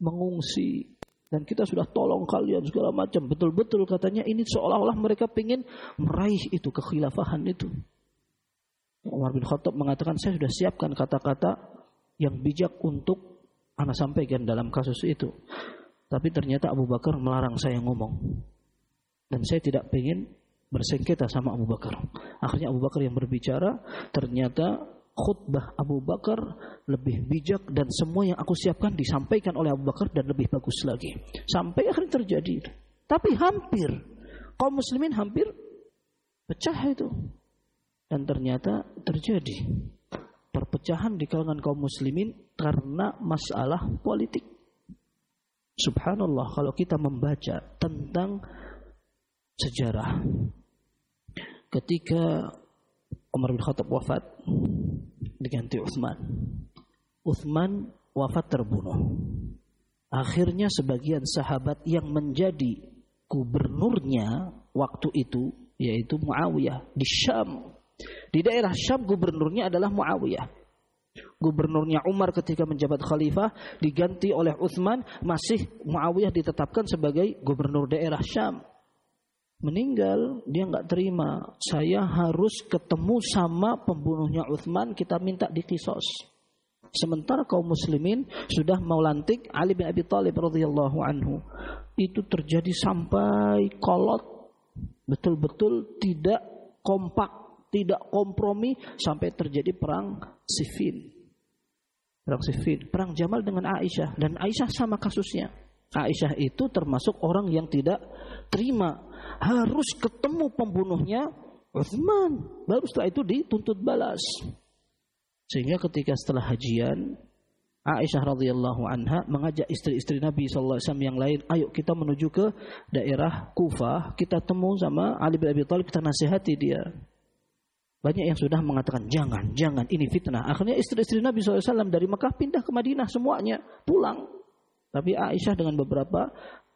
mengungsi, dan kita sudah tolong kalian segala macam. Betul-betul katanya ini seolah-olah mereka ingin meraih itu kekhilafahan itu. Umar bin Khattab mengatakan, saya sudah siapkan kata-kata yang bijak untuk ana sampaikan dalam kasus itu. Tapi ternyata Abu Bakar melarang saya ngomong. Dan saya tidak ingin bersengketa sama Abu Bakar. Akhirnya Abu Bakar yang berbicara. Ternyata khutbah Abu Bakar lebih bijak, dan semua yang aku siapkan disampaikan oleh Abu Bakar dan lebih bagus lagi. Sampai akhirnya terjadi. Tapi hampir kaum muslimin hampir pecah itu. Dan ternyata terjadi perpecahan di kalangan kaum muslimin karena masalah politik. Subhanallah, kalau kita membaca tentang sejarah ketika Umar bin Khattab wafat diganti Utsman. Utsman wafat terbunuh. Akhirnya sebagian sahabat yang menjadi gubernurnya waktu itu, yaitu Muawiyah di Syam. Di daerah Syam gubernurnya adalah Muawiyah. Gubernurnya Umar ketika menjabat khalifah diganti oleh Utsman, masih Muawiyah ditetapkan sebagai gubernur daerah Syam. Meninggal, dia enggak terima. Saya harus ketemu sama pembunuhnya Utsman, kita minta dikisos. Sementara kaum muslimin sudah mau lantik Ali bin Abi Thalib radhiyallahu anhu. Itu terjadi sampai kolot, betul-betul tidak kompak, tidak kompromi, sampai terjadi perang Siffin. Perang Siffin, perang Jamal dengan Aisyah, dan Aisyah sama kasusnya. Aisyah itu termasuk orang yang tidak terima, harus ketemu pembunuhnya Utsman, baru setelah itu dituntut balas. Sehingga ketika setelah hajian, Aisyah radhiyallahu anha mengajak istri-istri Nabi sallallahu alaihi wasallam yang lain, ayo kita menuju ke daerah Kufah, kita temu sama Ali bin Abi Thalib, kita nasihati dia. Banyak yang sudah mengatakan jangan, ini fitnah. Akhirnya istri-istri Nabi sallallahu alaihi wasallam dari Mekah pindah ke Madinah semuanya, pulang. Tapi Aisyah dengan beberapa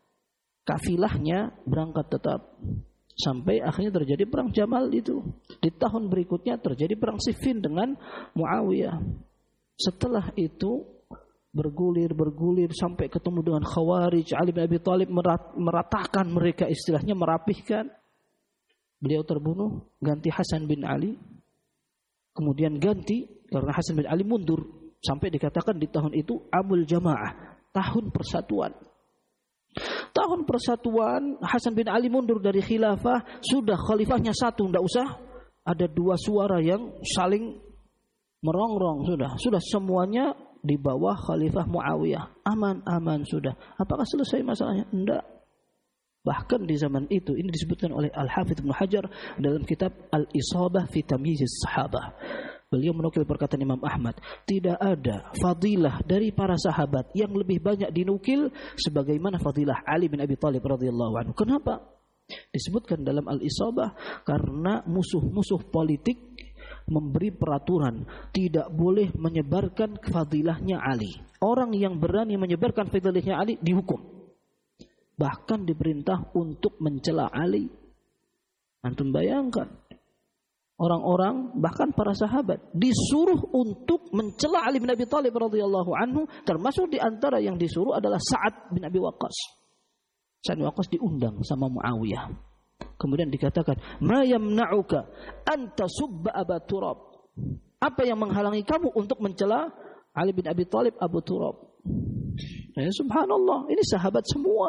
kafilahnya berangkat tetap. Sampai akhirnya terjadi perang Jamal itu. Di tahun berikutnya terjadi perang Siffin dengan Muawiyah. Setelah itu bergulir sampai ketemu dengan Khawarij. Ali bin Abi Thalib meratakan mereka, istilahnya merapihkan. Beliau terbunuh, ganti Hasan bin Ali. Kemudian ganti karena Hasan bin Ali mundur. Sampai dikatakan di tahun itu Amul Jamaah, tahun persatuan. Tahun persatuan, Hasan bin Ali mundur dari khilafah, sudah khalifahnya satu, tidak usah ada dua suara yang saling merongrong, sudah semuanya di bawah khalifah Muawiyah. Aman sudah. Apakah selesai masalahnya? Tidak. Bahkan di zaman itu, ini disebutkan oleh Al-Hafidz Ibnu Hajar dalam kitab Al-Isabah fi Tamyiz Sahabah. Beliau menukil perkataan Imam Ahmad, tidak ada fadilah dari para sahabat yang lebih banyak dinukil sebagaimana fadilah Ali bin Abi Thalib radhiyallahu anhu. Kenapa? Disebutkan dalam Al-Isabah karena musuh-musuh politik memberi peraturan tidak boleh menyebarkan fadilahnya Ali. Orang yang berani menyebarkan fadilahnya Ali dihukum. Bahkan diperintah untuk mencela Ali. Antum bayangkan, orang-orang bahkan para sahabat disuruh untuk mencela Ali bin Abi Thalib radhiyallahu anhu, termasuk di antara yang disuruh adalah Sa'ad bin Abi Waqqas. Sa'ad bin Waqqas diundang sama Muawiyah. Kemudian dikatakan, "Ma yamna'uka an tasubba Aba Turab?" Apa yang menghalangi kamu untuk mencela Ali bin Abi Thalib Abu Turab? Ya, subhanallah, ini sahabat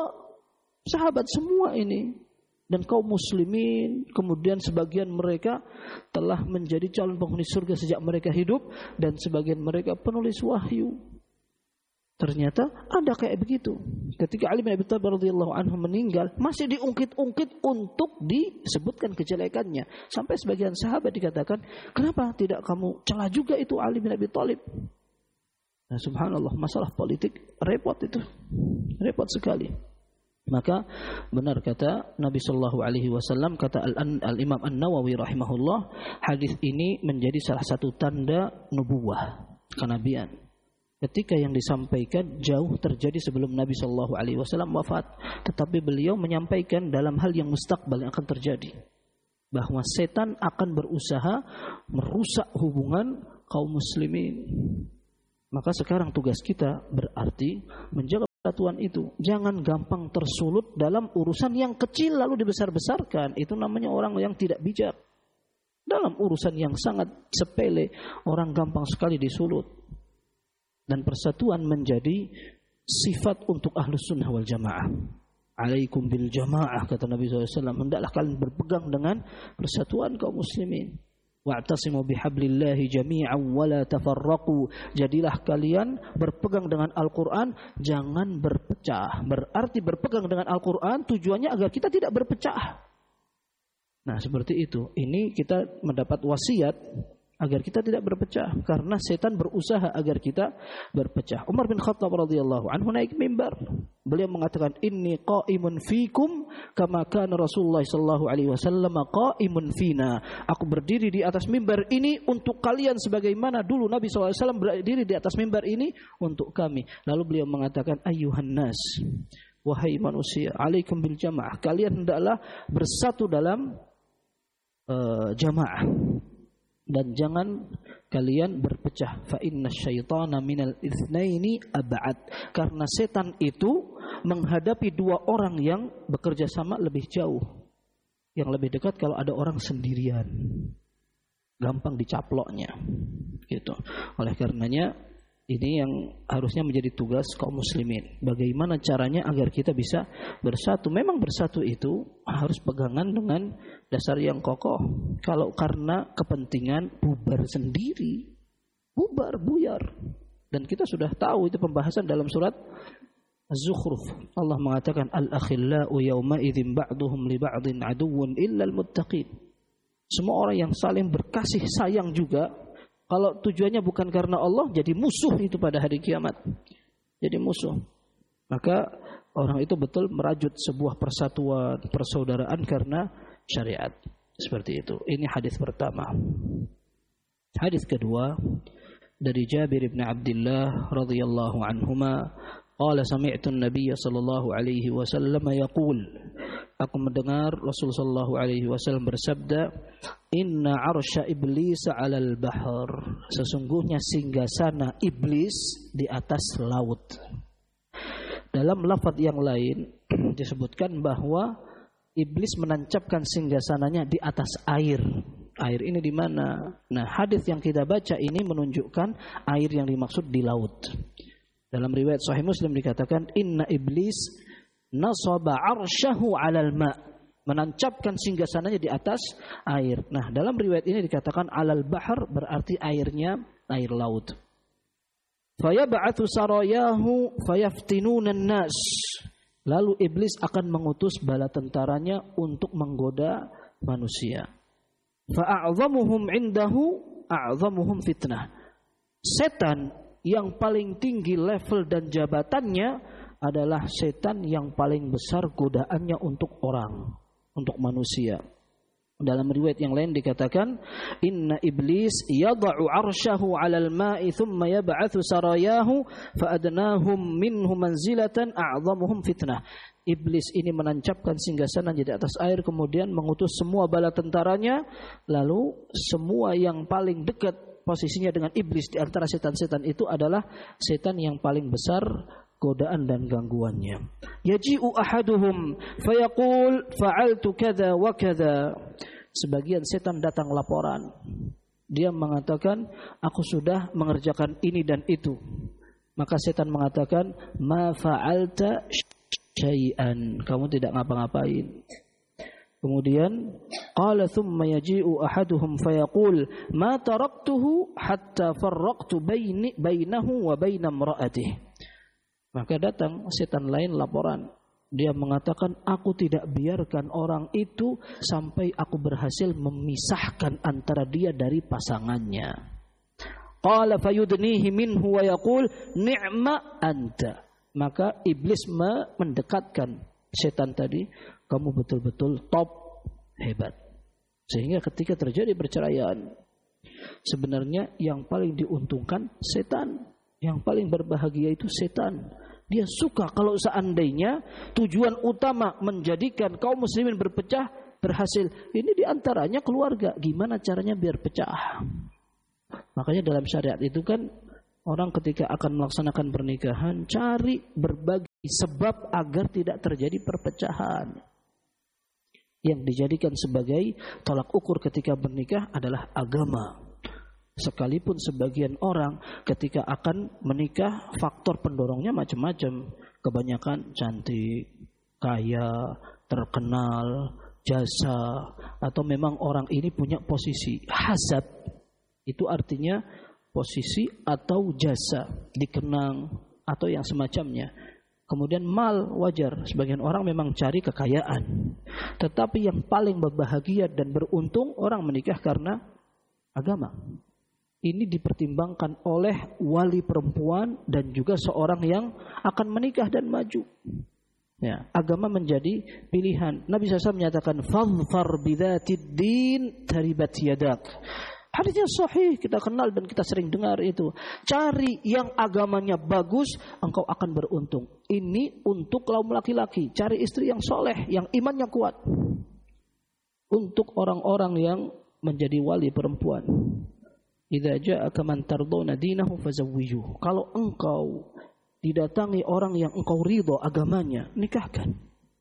semua ini. Dan kaum muslimin, kemudian sebagian mereka telah menjadi calon penghuni surga sejak mereka hidup, dan sebagian mereka penulis wahyu. Ternyata ada kayak begitu. Ketika Ali bin Abi Thalib radhiyallahu anhu meninggal, masih diungkit-ungkit untuk disebutkan kejelekannya. Sampai sebagian sahabat dikatakan, kenapa tidak kamu celah juga itu Ali bin Abi Thalib? Nah, subhanallah, masalah politik repot itu. Repot sekali. Maka benar kata Nabi sallallahu alaihi wasallam, kata Al-Imam An-Nawawi rahimahullah, hadis ini menjadi salah satu tanda nubuwah, kenabian. Ketika yang disampaikan jauh terjadi sebelum Nabi sallallahu alaihi wasallam wafat, tetapi beliau menyampaikan dalam hal yang mustakbal yang akan terjadi, bahwa setan akan berusaha merusak hubungan kaum muslimin. Maka sekarang tugas kita berarti menjaga persatuan itu. Jangan gampang tersulut dalam urusan yang kecil lalu dibesar-besarkan. Itu namanya orang yang tidak bijak. Dalam urusan yang sangat sepele, orang gampang sekali disulut. Dan persatuan menjadi sifat untuk ahlus sunnah wal jamaah. Alaikum bil jamaah, kata Nabi SAW. Hendaklah kalian berpegang dengan persatuan kaum muslimin. Wa'tasimu bihablillahi jami'an wa la tafarraqu. Jadilah kalian berpegang dengan Al-Quran, jangan berpecah. Berarti berpegang dengan Al-Quran tujuannya agar kita tidak berpecah. Nah, seperti itu. Ini kita mendapat wasiat agar kita tidak berpecah, karena setan berusaha agar kita berpecah. Umar bin Khattab radhiyallahu anhu naik mimbar. Beliau mengatakan, "Inni qa'imun fikum kama kana Rasulullah sallallahu alaihi wasallam qa'imun fina." Aku berdiri di atas mimbar ini untuk kalian sebagaimana dulu Nabi sallallahu alaihi wasallam berdiri di atas mimbar ini untuk kami. Lalu beliau mengatakan, "Ayyuhan nas, wahai manusia, alaikum bil jamaah." Kalian hendaklah bersatu dalam jamaah. Dan jangan kalian berpecah. Fa inna syaitana minal itsnaini ab'ad. Karena setan itu menghadapi dua orang yang bekerja sama lebih jauh. Yang lebih dekat kalau ada orang sendirian, gampang dicaploknya. Gitu. Oleh karenanya ini yang harusnya menjadi tugas kaum muslimin. Bagaimana caranya agar kita bisa bersatu. Memang bersatu itu harus pegangan dengan dasar yang kokoh. Kalau karena kepentingan bubar sendiri, bubar, buyar. Dan kita sudah tahu itu pembahasan dalam surat Az-Zukhruf. Allah mengatakan, Al-akhillau yawma idzin ba'duhum li ba'din aduwwun illa al-muttaqin. Semua orang yang saling berkasih sayang juga, kalau tujuannya bukan karena Allah, jadi musuh itu pada hari kiamat. Jadi musuh. Maka orang itu betul merajut sebuah persatuan, persaudaraan karena syariat. Seperti itu. Ini hadis pertama. Hadis kedua dari Jabir bin Abdullah radhiyallahu anhuma, qala sami'tu an-nabiy sallallahu alaihi wasallam yaqul. Aku mendengar Rasul sallallahu alaihi wasallam bersabda, "Inna 'arsya iblis 'alal bahr." Sesungguhnya singgasana iblis di atas laut. Dalam lafaz yang lain disebutkan bahwa iblis menancapkan singgasananya di atas air. Air ini di mana? Nah, hadis yang kita baca ini menunjukkan air yang dimaksud di laut. Dalam riwayat Sahih Muslim dikatakan, "Inna iblis nasaba 'arsyahu 'alal ma'." Menancapkan singgasananya di atas air. Nah, dalam riwayat ini dikatakan 'alal bahr, berarti airnya air laut. Fayab'atsu sarayahu fayaftinuna an-nas. Lalu iblis akan mengutus bala tentaranya untuk menggoda manusia. Fa'a'zamuhum 'indahu a'zamuhum fitnah. Setan yang paling tinggi level dan jabatannya adalah setan yang paling besar godaannya untuk orang, untuk manusia. Dalam riwayat yang lain dikatakan, "Inna iblis yada'u 'arsyahu 'alal ma'i thumma yab'atsu sarayahu fa'adnahum minhu manzilatan a'zamuhum fitnah." Iblis ini menancapkan singgasananya di atas air, kemudian mengutus semua bala tentaranya, lalu semua yang paling dekat posisinya dengan iblis di antara setan-setan itu adalah setan yang paling besar godaan dan gangguannya. Yaji'u ahaduhum fayaqul fa'altu kadza wa kadza. Sebagian setan datang laporan. Dia mengatakan, aku sudah mengerjakan ini dan itu. Maka setan mengatakan, ma fa'alta syai'an. Kamu tidak ngapa-ngapain. Kemudian qala thumma yaji'u ahaduhum fayaqul ma taraktuhu hatta farraqtu bainahu wa baina imra'atihi. Maka datang setan lain laporan. Dia mengatakan, aku tidak biarkan orang itu sampai aku berhasil memisahkan antara dia dari pasangannya. Qala fayudnihi minhu wa yaqul ni'ma anta. Maka iblis mendekatkan setan tadi, kamu betul-betul top, hebat. Sehingga ketika terjadi perceraian, sebenarnya yang paling diuntungkan setan. Yang paling berbahagia itu setan. Dia suka kalau seandainya tujuan utama menjadikan kaum muslimin berpecah berhasil. Ini diantaranya keluarga. Gimana caranya biar pecah? Makanya dalam syariat itu kan orang ketika akan melaksanakan pernikahan cari berbagai sebab agar tidak terjadi perpecahan. Yang dijadikan sebagai tolak ukur ketika bernikah adalah agama. Sekalipun sebagian orang ketika akan menikah faktor pendorongnya macam-macam. Kebanyakan cantik, kaya, terkenal, jasa, atau memang orang ini punya posisi. Hasad itu artinya posisi atau jasa, dikenang atau yang semacamnya. Kemudian mal, wajar, sebagian orang memang cari kekayaan. Tetapi yang paling berbahagia dan beruntung orang menikah karena agama. Ini dipertimbangkan oleh wali perempuan dan juga seorang yang akan menikah dan maju. Ya, agama menjadi pilihan. Nabi SAW menyatakan, "Fadhfar bidzatid din taribat yadak." Hadisnya sahih, kita kenal dan kita sering dengar itu. Cari yang agamanya bagus, engkau akan beruntung. Ini untuk kaum laki-laki. Cari istri yang soleh, yang imannya kuat. Untuk orang-orang yang menjadi wali perempuan. Idza ja'aka man tardawna dinahu fazawwijuhu. Kalau engkau didatangi orang yang engkau ridho agamanya, nikahkan.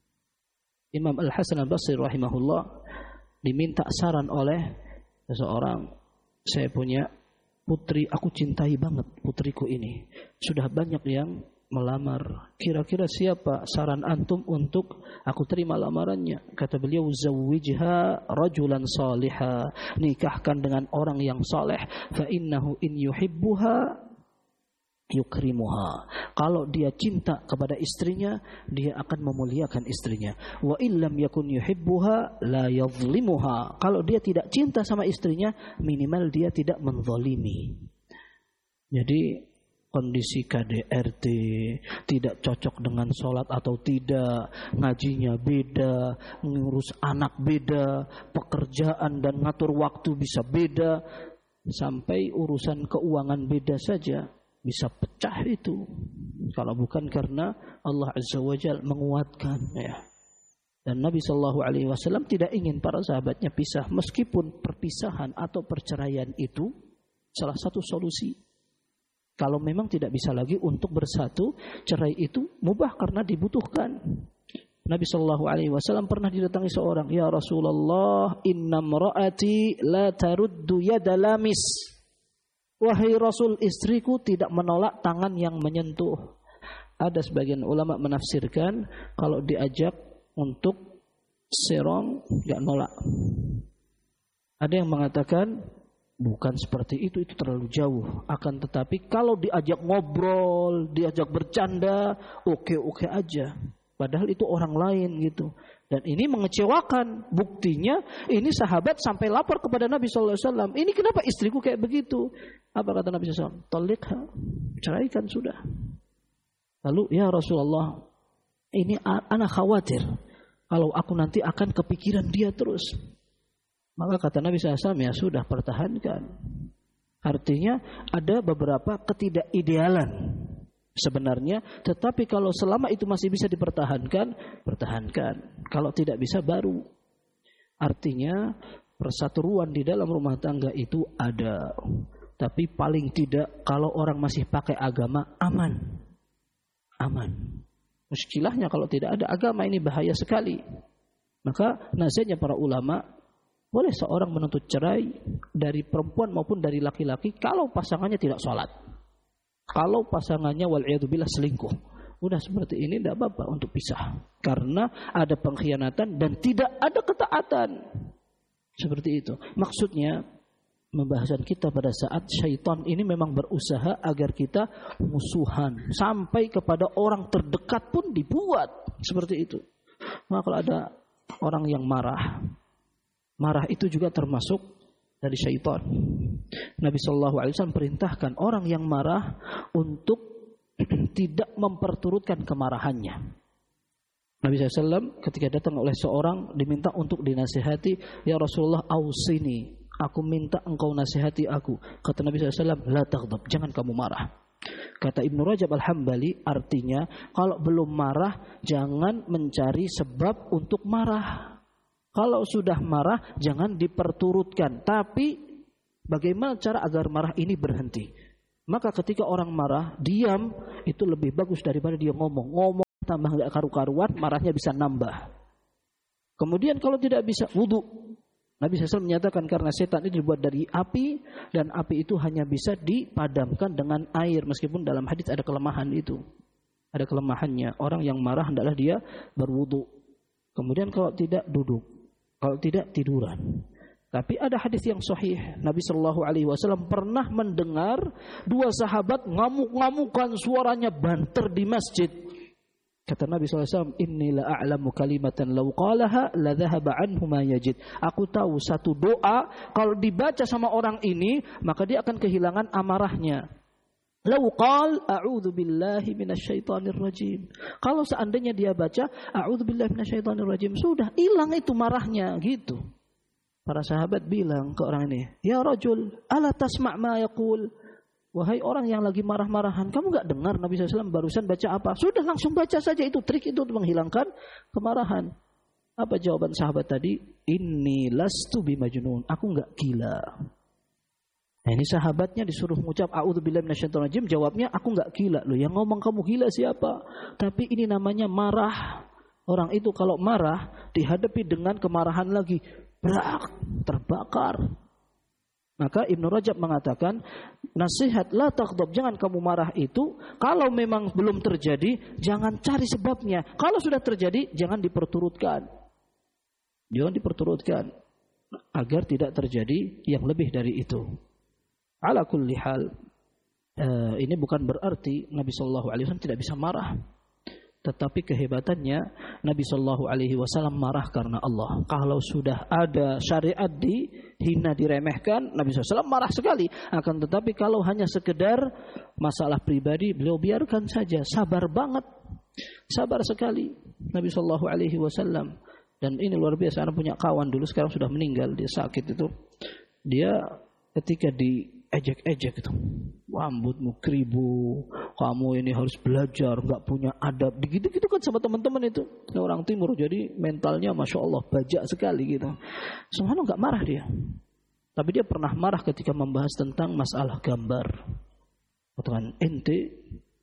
Imam Al-Hasan Al-Basri rahimahullah diminta saran oleh seseorang. Saya punya putri, aku cintai banget putriku ini. Sudah banyak yang melamar. Kira-kira siapa saran antum untuk aku terima lamarannya? Kata beliau, zawwijha rajulan salihah. Nikahkan dengan orang yang saleh. Fa innahu in yuhibbuha yukrimuha. Kalau dia cinta kepada istrinya, dia akan memuliakan istrinya. Wa illam yakun yuhibbuha la yadhlimuha. Kalau dia tidak cinta sama istrinya, minimal dia tidak menzalimi. Jadi kondisi KDRT, tidak cocok dengan sholat atau tidak, ngajinya beda, ngurus anak beda, pekerjaan dan ngatur waktu bisa beda, sampai urusan keuangan beda saja. Bisa pecah itu kalau bukan karena Allah Azza wa Jalla menguatkan, ya. Dan Nabi Shallallahu Alaihi Wasallam tidak ingin para sahabatnya pisah, meskipun perpisahan atau perceraian itu salah satu solusi. Kalau memang tidak bisa lagi untuk bersatu, cerai itu mubah karena dibutuhkan. Nabi Shallallahu Alaihi Wasallam pernah didatangi seorang, ya Rasulullah, inna mraati la taruddu yada lamis. Wahai Rasul, istriku tidak menolak tangan yang menyentuh. Ada sebagian ulama menafsirkan kalau diajak untuk serong enggak nolak. Ada yang mengatakan bukan seperti itu terlalu jauh. Akan tetapi kalau diajak ngobrol, diajak bercanda, oke aja. Padahal itu orang lain gitu. Dan ini mengecewakan. Buktinya ini sahabat sampai lapor kepada Nabi SAW. Ini kenapa istriku kayak begitu? Apa kata Nabi SAW? Talikha, ceraikan sudah. Lalu ya Rasulullah, ini anak khawatir kalau aku nanti akan kepikiran dia terus. Maka kata Nabi SAW, ya sudah, pertahankan. Artinya ada beberapa ketidakidealan sebenarnya, tetapi kalau selama itu masih bisa dipertahankan, pertahankan. Kalau tidak bisa, baru. Artinya persatuan di dalam rumah tangga itu ada, tapi paling tidak kalau orang masih pakai agama, aman. Muskilahnya kalau tidak ada agama, ini bahaya sekali. Maka nasihatnya para ulama, boleh seorang menuntut cerai dari perempuan maupun dari laki-laki kalau pasangannya tidak sholat. Kalau pasangannya wal'iyadzubillah selingkuh, udah seperti ini tidak apa-apa untuk pisah. Karena ada pengkhianatan dan tidak ada ketaatan. Seperti itu. Maksudnya, pembahasan kita pada saat syaitan ini memang berusaha agar kita musuhan. Sampai kepada orang terdekat pun dibuat. Seperti itu. Maka kalau ada orang yang marah itu juga termasuk dari syaitan. Nabi SAW perintahkan orang yang marah untuk tidak memperturutkan kemarahannya. Nabi SAW ketika datang oleh seorang diminta untuk dinasihati, ya Rasulullah ausini, aku minta engkau nasihati aku. Kata Nabi SAW, la taghdab, jangan kamu marah. Kata Ibnu Rajab Al-Hambali, artinya kalau belum marah jangan mencari sebab untuk marah. Kalau sudah marah jangan diperturutkan, tapi bagaimana cara agar marah ini berhenti? Maka ketika orang marah, diam itu lebih bagus daripada dia ngomong. tambah enggak karu-karuan, marahnya bisa nambah. Kemudian kalau tidak bisa, wudu. Nabi SAW menyatakan karena setan itu dibuat dari api, dan api itu hanya bisa dipadamkan dengan air, meskipun dalam hadis ada kelemahan itu. Ada kelemahannya. Orang yang marah hendaklah dia berwudu. Kemudian kalau tidak duduk, kalau tidak tiduran. Tapi ada hadis yang sahih. Nabi SAW pernah mendengar dua sahabat ngamuk-ngamukan, suaranya banter di masjid. Kata Nabi SAW, inni la a'lamu kalimatan law qalaha la dhahaba anhu ma yajid. Aku tahu satu doa kalau dibaca sama orang ini, maka dia akan kehilangan amarahnya. Law qal a'udzu billahi minasyaitonir rajim. Kalau seandainya dia baca a'udzu billahi minasyaitonir rajim, sudah hilang itu marahnya, gitu. Para sahabat bilang ke orang ini, "Ya rajul, ala tasma' ma yaqul?" Wahai orang yang lagi marah-marahan, kamu enggak dengar Nabi SAW barusan baca apa? Sudah langsung baca saja, itu trik itu untuk menghilangkan kemarahan. Apa jawaban sahabat tadi? Inni lastu bimajnun. Aku enggak gila. Nah, ini sahabatnya disuruh mengucap a'udzubillahi minasyaitonir rajim, jawabnya aku enggak gila. Loh, yang ngomong kamu gila siapa? Tapi ini namanya marah. Orang itu kalau marah dihadapi dengan kemarahan lagi, brak, terbakar. Maka Ibnu Rajab mengatakan, nasihat la taghdab, jangan kamu marah itu kalau memang belum terjadi, jangan cari sebabnya. Kalau sudah terjadi, jangan diperturutkan. Jangan diperturutkan agar tidak terjadi yang lebih dari itu. Ala kulli hal, ini bukan berarti Nabi sallallahu alaihi wasallam tidak bisa marah. Tetapi kehebatannya Nabi sallallahu alaihi wasallam marah karena Allah. Kalau sudah ada syariat dihina, diremehkan, Nabi SAW marah sekali. Akan tetapi kalau hanya sekedar masalah pribadi, beliau biarkan saja. Sabar banget, sabar sekali Nabi sallallahu alaihi wasallam. Dan ini luar biasa. Saya punya kawan dulu, sekarang sudah meninggal, dia sakit itu. Dia ketika diejek-ejek itu, rambutmu keribu, kamu ini harus belajar, nggak punya adab, begitu-gitu kan sama teman-teman itu. Orang timur, jadi mentalnya masya Allah bajak sekali gitu. Subhanallah, nggak marah dia. Tapi dia pernah marah ketika membahas tentang masalah gambar. Katakan ente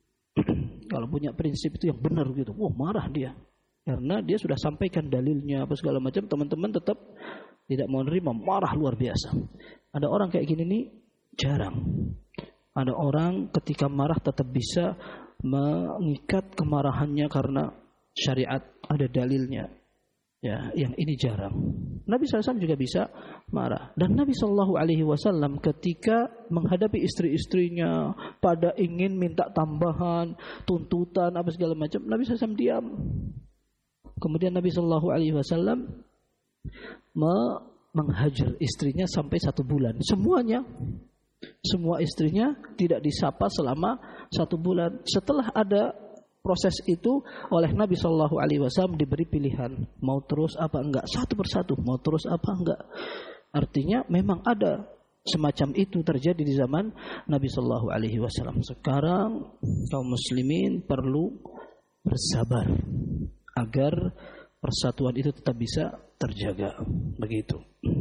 kalau punya prinsip itu yang benar gitu, wah marah dia. Karena dia sudah sampaikan dalilnya apa segala macam, teman-teman tetap tidak mau nerima, marah luar biasa. Ada orang kayak gini nih jarang. Ada orang ketika marah tetap bisa mengikat kemarahannya karena syariat ada dalilnya. Ya, yang ini jarang. Nabi SAW juga bisa marah. Dan Nabi SAW ketika menghadapi istri-istrinya pada ingin minta tambahan, tuntutan apa segala macam, Nabi SAW diam. Kemudian Nabi SAW menghajar istrinya sampai 1 bulan. Semua istrinya tidak disapa selama 1 bulan. Setelah ada proses itu, oleh Nabi SAW diberi pilihan, mau terus apa enggak, satu persatu, mau terus apa enggak. Artinya memang ada semacam itu terjadi di zaman Nabi SAW. Sekarang kaum muslimin perlu bersabar agar persatuan itu tetap bisa terjaga. Begitu.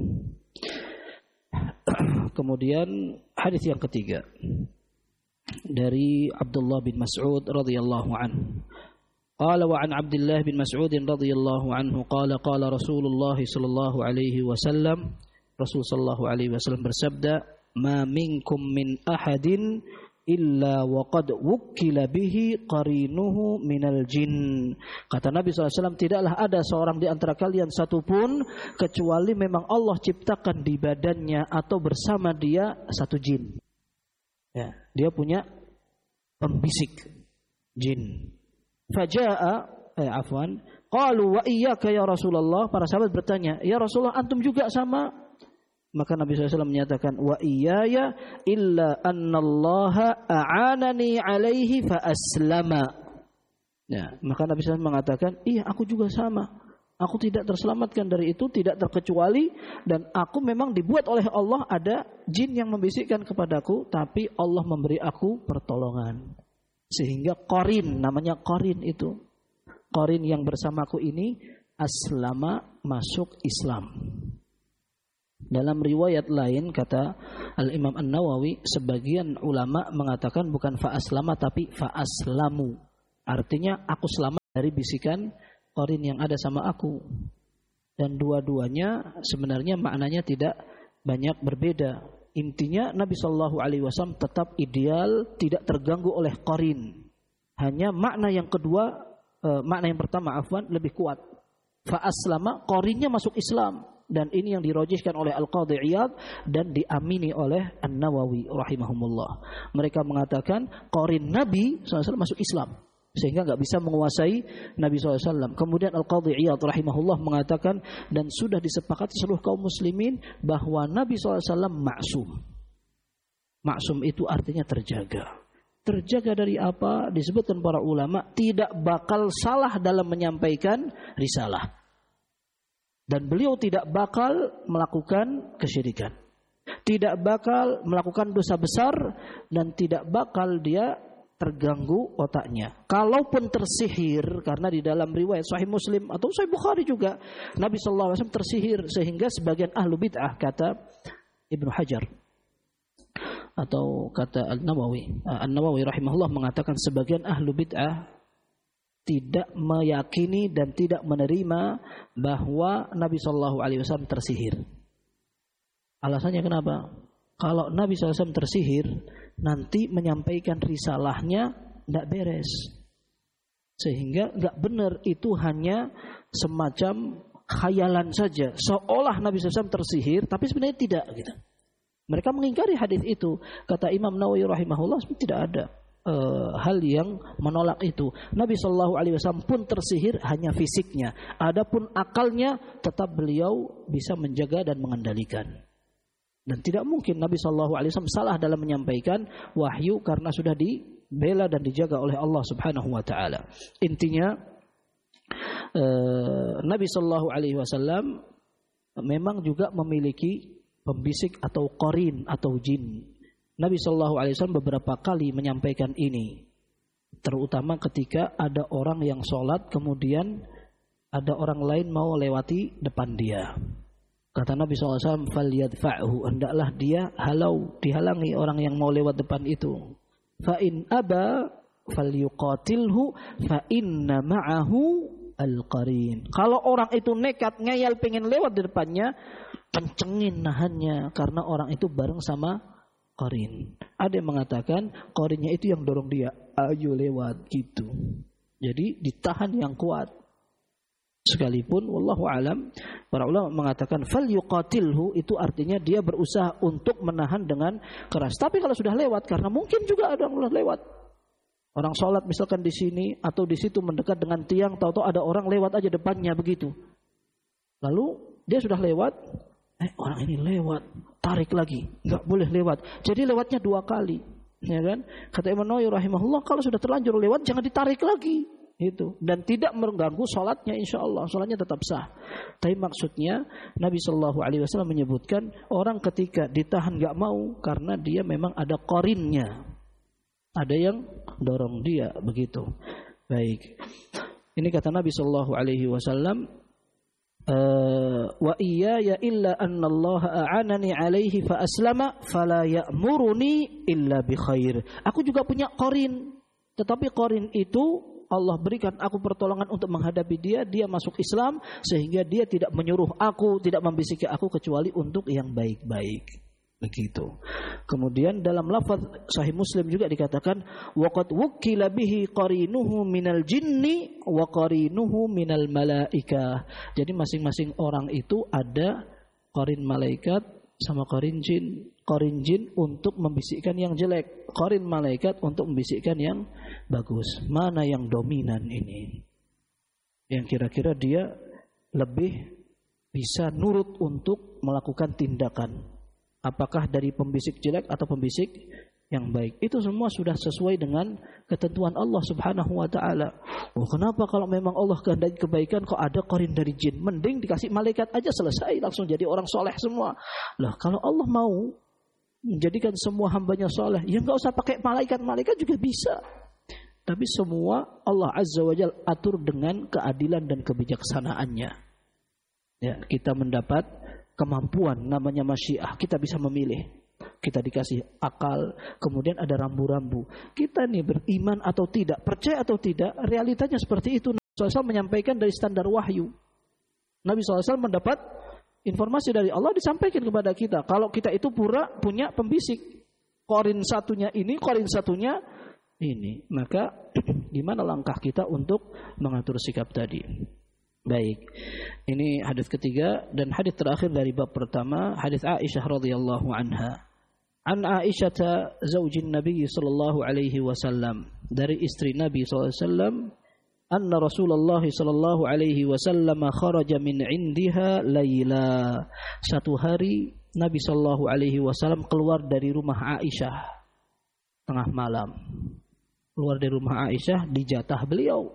Kemudian hadis yang ketiga dari Abdullah bin Mas'ud radhiyallahu anhu. Qala wa an Abdullah bin Mas'ud radhiyallahu anhu qala qala Rasulullah sallallahu alaihi wasallam, Rasul sallallahu alaihi wasallam bersabda, ma minkum min ahadin illa waqad wukkila bihi qarinuhu minal jin. Kata Nabi SAW, tidaklah ada seorang di antara kalian satupun kecuali memang Allah ciptakan di badannya atau bersama dia satu jin. Ya, dia punya pembisik jin. Qalu wa iyyaka ya Rasulullah. Para sahabat bertanya, ya Rasulullah, antum juga sama? Maka Nabi SAW menyatakan, wa iyaya illa annallaha a'anani alaihi fa aslama. Ya, maka Nabi SAW mengatakan, iya aku juga sama. Aku tidak terselamatkan dari itu, tidak terkecuali, dan aku memang dibuat oleh Allah, ada jin yang membisikkan kepadaku, tapi Allah memberi aku pertolongan. Sehingga qarin, namanya qarin itu. Qarin yang bersamaku ini aslama, masuk Islam. Dalam riwayat lain kata Al-Imam An-Nawawi, sebagian ulama mengatakan bukan fa aslama tapi fa aslamu. Artinya aku selamat dari bisikan qarin yang ada sama aku. Dan dua-duanya sebenarnya maknanya tidak banyak berbeda. Intinya Nabi Shallallahu Alaihi Wasallam tetap ideal, tidak terganggu oleh qarin. Hanya makna yang kedua, makna yang pertama lebih kuat. Fa aslama, qarinnya masuk Islam, dan ini yang dirojihkan oleh Al-Qadhi Iyad dan diamini oleh An-Nawawi rahimahumullah. Mereka mengatakan qarin Nabi SAW masuk Islam, sehingga nggak bisa menguasai Nabi SAW. Kemudian Al-Qadhi Iyad rahimahullah mengatakan, dan sudah disepakati seluruh kaum muslimin bahwa Nabi SAW maksum. Maksum itu artinya terjaga. Terjaga dari apa? Disebutkan para ulama, tidak bakal salah dalam menyampaikan risalah. Dan beliau tidak bakal melakukan kesyirikan. Tidak bakal melakukan dosa besar, dan tidak bakal dia terganggu otaknya. Kalaupun tersihir, karena di dalam riwayat Sahih Muslim atau Sahih Bukhari juga, Nabi SAW tersihir sehingga sebagian ahlu bid'ah, kata Ibnu Hajar atau kata An-Nawawi rahimahullah mengatakan sebagian ahlu bid'ah tidak meyakini dan tidak menerima bahwa Nabi SAW tersihir. Alasannya kenapa? Kalau Nabi SAW tersihir, nanti menyampaikan risalahnya tidak beres. Sehingga nggak benar, itu hanya semacam khayalan saja. Seolah Nabi SAW tersihir, tapi sebenarnya tidak. Gitu. Mereka mengingkari hadis itu. Kata Imam Nawawi rahimahullah, tidak ada hal yang menolak itu. Nabi SAW pun tersihir hanya fisiknya. Adapun akalnya tetap beliau bisa menjaga dan mengendalikan. Dan tidak mungkin Nabi SAW salah dalam menyampaikan wahyu karena sudah dibela dan dijaga oleh Allah Subhanahu wa taala. Intinya Nabi SAW memang juga memiliki pembisik atau qarin atau jin. Nabi SAW beberapa kali menyampaikan ini, terutama ketika ada orang yang sholat kemudian ada orang lain mau lewati depan dia. Kata Nabi SAW, "Falyadfa'hu," hendaklah dia dihalangi orang yang mau lewat depan itu. Fa in aba falyuqatilhu fa inna ma'ahu al-qarin. Kalau orang itu nekat ngeyel pengen lewat di depannya, kencengin nahannya karena orang itu bareng sama qarin. Ada yang mengatakan qarinnya itu yang dorong dia, ayo lewat gitu. Jadi ditahan yang kuat. Sekalipun wallahu alam, para ulama mengatakan falyuqatilhu itu artinya dia berusaha untuk menahan dengan keras. Tapi kalau sudah lewat, karena mungkin juga ada orang lewat. Orang sholat misalkan di sini atau di situ mendekat dengan tiang, tahu-tahu ada orang lewat aja depannya begitu. Lalu dia sudah lewat, orang ini lewat, tarik lagi, nggak boleh lewat. Jadi lewatnya 2 kali, ya kan? Kata Imam Nawawi rahimahullah, kalau sudah terlanjur lewat jangan ditarik lagi. Itu dan tidak mengganggu sholatnya, insya Allah sholatnya tetap sah. Tapi maksudnya Nabi Shallallahu Alaihi Wasallam menyebutkan orang ketika ditahan nggak mau karena dia memang ada qarinnya, ada yang dorong dia begitu. Baik, ini kata Nabi Shallallahu Alaihi Wasallam, wa iyaya illa anna Allah a'anani alaihi fa aslama fala ya'muruni illa bi khair. Aku juga punya qarin, tetapi qarin itu Allah berikan aku pertolongan untuk menghadapi dia, dia masuk Islam sehingga dia tidak menyuruh aku, tidak membisiki aku kecuali untuk yang baik-baik. Begitu. Kemudian dalam lafaz Sahih Muslim juga dikatakan waqad wukkila bihi qarinuhu minal jinni wa qarinuhu minal malaikah. Jadi masing-masing orang itu ada qarin malaikat sama qarin jin. Qarin jin untuk membisikkan yang jelek, qarin malaikat untuk membisikkan yang bagus. Mana yang dominan ini? Yang kira-kira dia lebih bisa nurut untuk melakukan tindakan. Apakah dari pembisik jelek atau pembisik yang baik? Itu semua sudah sesuai dengan ketentuan Allah Subhanahu wa taala. Oh, kenapa kalau memang Allah kehendaki kebaikan kok ada qarin dari jin? Mending dikasih malaikat aja selesai, langsung jadi orang soleh semua. Lah, kalau Allah mau menjadikan semua hambanya soleh, ya nggak usah pakai malaikat juga bisa. Tapi semua Allah Azza wa Jalla atur dengan keadilan dan kebijaksanaannya. Ya, kita mendapat kemampuan namanya masyiah, kita bisa memilih. Kita dikasih akal, kemudian ada rambu-rambu. Kita nih beriman atau tidak, percaya atau tidak, realitanya seperti itu. SAW menyampaikan dari standar wahyu. Nabi SAW mendapat informasi dari Allah disampaikan kepada kita. Kalau kita itu punya pembisik. Korin satunya ini, korin satunya ini. Maka gimana langkah kita untuk mengatur sikap tadi? Baik. Ini hadis ketiga dan hadis terakhir dari bab pertama, hadis Aisyah radhiyallahu anha. An Aisyah zaujin Nabi sallallahu alaihi wasallam, dari istri Nabi sallallahu alaihi wasallam, anna Rasulullah sallallahu alaihi wasallam kharaja min indiha laila. Satu hari Nabi sallallahu alaihi wasallam keluar dari rumah Aisyah tengah malam. Keluar dari rumah Aisyah di jatah beliau.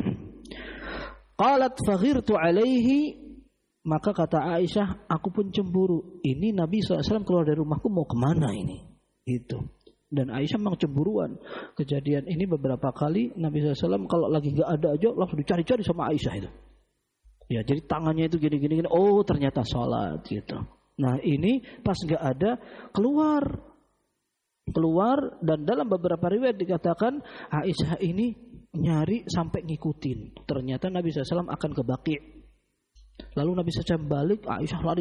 Qalat faghirtu alaihi, maka kata Aisyah, aku pun cemburu. Ini Nabi SAW keluar dari rumahku mau kemana ini? Gitu. Dan Aisyah memang cemburuan. Kejadian ini beberapa kali Nabi SAW kalau lagi gak ada aja langsung dicari-cari sama Aisyah itu. Ya, jadi tangannya itu gini-gini. Oh, ternyata sholat gitu. Nah, ini pas gak ada keluar dan dalam beberapa riwayat dikatakan Aisyah ini nyari sampai ngikutin. Ternyata Nabi SAW akan ke Baqi'. Lalu Nabi SAW balik, Aisyah lari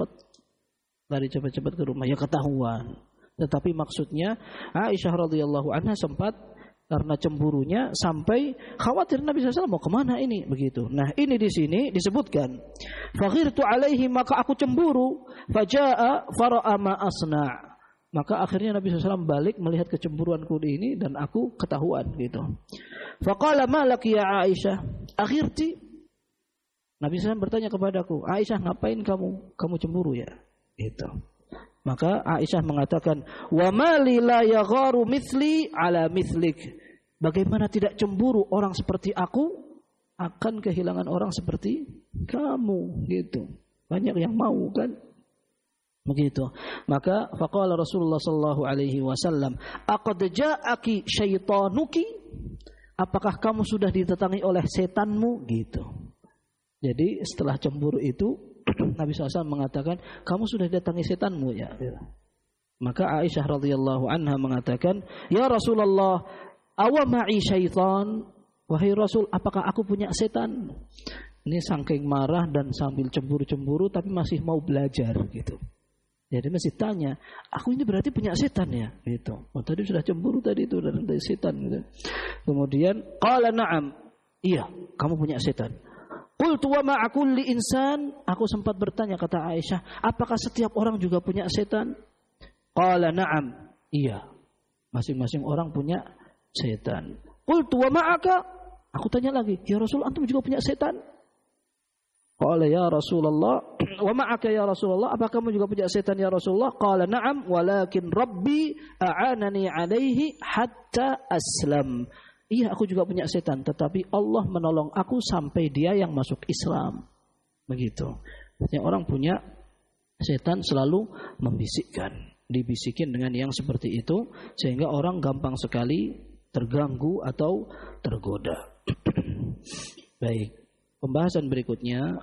cepat-cepat ke rumah. Ya ketahuan. Tetapi maksudnya Aisyah radhiyallahu anha sempat karena cemburunya sampai khawatir Nabi SAW mau kemana ini begitu. Nah ini di sini disebutkan, faghirtu alaihi, maka aku cemburu, faja'a fara'a ma asna'. Maka akhirnya Nabi SAW balik melihat kecemburuanku ini dan aku ketahuan gitu. Faqala ma laki ya Aisyah akhirti. Nabi SAW bertanya kepadaku, Aisyah ngapain kamu cemburu ya? Gitu. Maka Aisyah mengatakan, wa mali la yagharu mithli ala mithlik. Bagaimana tidak cemburu orang seperti aku akan kehilangan orang seperti kamu gitu. Banyak yang mau kan? Begitu. Maka faqala Rasulullah sallallahu alaihi wasallam, aqad ja'aki syaitanuki? Apakah kamu sudah didatangi oleh setanmu gitu. Jadi setelah cemburu itu Nabi SAW mengatakan, kamu sudah datangi setanmu ya. Maka Aisyah radhiyallahu anha mengatakan, ya Rasulullah, awa ma'i syaitan? Wahai Rasul, apakah aku punya setan? Ini saking marah dan sambil cemburu-cemburu tapi masih mau belajar gitu. Jadi masih tanya, aku ini berarti punya setan ya? Gitu. Oh, tadi sudah cemburu tadi itu dari setan gitu. Kemudian qala na'am. Iya, kamu punya setan. Qultu wa ma kulli insan, aku sempat bertanya kata Aisyah, apakah setiap orang juga punya setan? Qala na'am. Iya. Masing-masing orang punya setan. Qultu wa ma'aka, aku tanya lagi, ya Rasul, antum juga punya setan? Qala ya Rasulullah, wa ma'aka ya Rasulullah, apakah kamu juga punya setan ya Rasulullah? Qala na'am, walakin Rabbi a'anani 'alaihi hatta aslam. Iya, aku juga punya setan, tetapi Allah menolong aku sampai dia yang masuk Islam. Begitu. Artinya orang punya setan selalu membisikkan, dibisikin dengan yang seperti itu sehingga orang gampang sekali terganggu atau tergoda. Baik. Pembahasan berikutnya,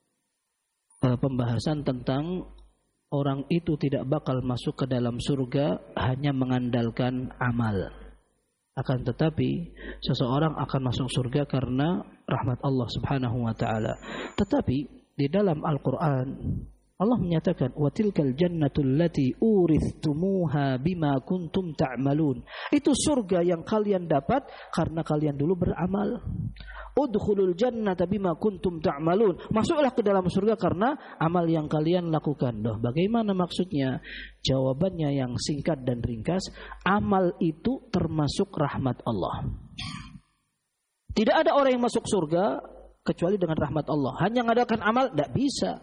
pembahasan tentang orang itu tidak bakal masuk ke dalam surga hanya mengandalkan amal. Akan tetapi seseorang akan masuk surga karena rahmat Allah Subhanahu wa taala. Tetapi di dalam Al-Qur'an Allah menyatakan wa tilkal jannatul lati urithumuha bima kuntum ta'malun. Itu surga yang kalian dapat karena kalian dulu beramal. Udkhulul jannata bima kuntum ta'malun. Masuklah ke dalam surga karena amal yang kalian lakukan. Loh, bagaimana maksudnya? Jawabannya yang singkat dan ringkas, amal itu termasuk rahmat Allah. Tidak ada orang yang masuk surga kecuali dengan rahmat Allah. Hanya mengadakan amal tidak bisa.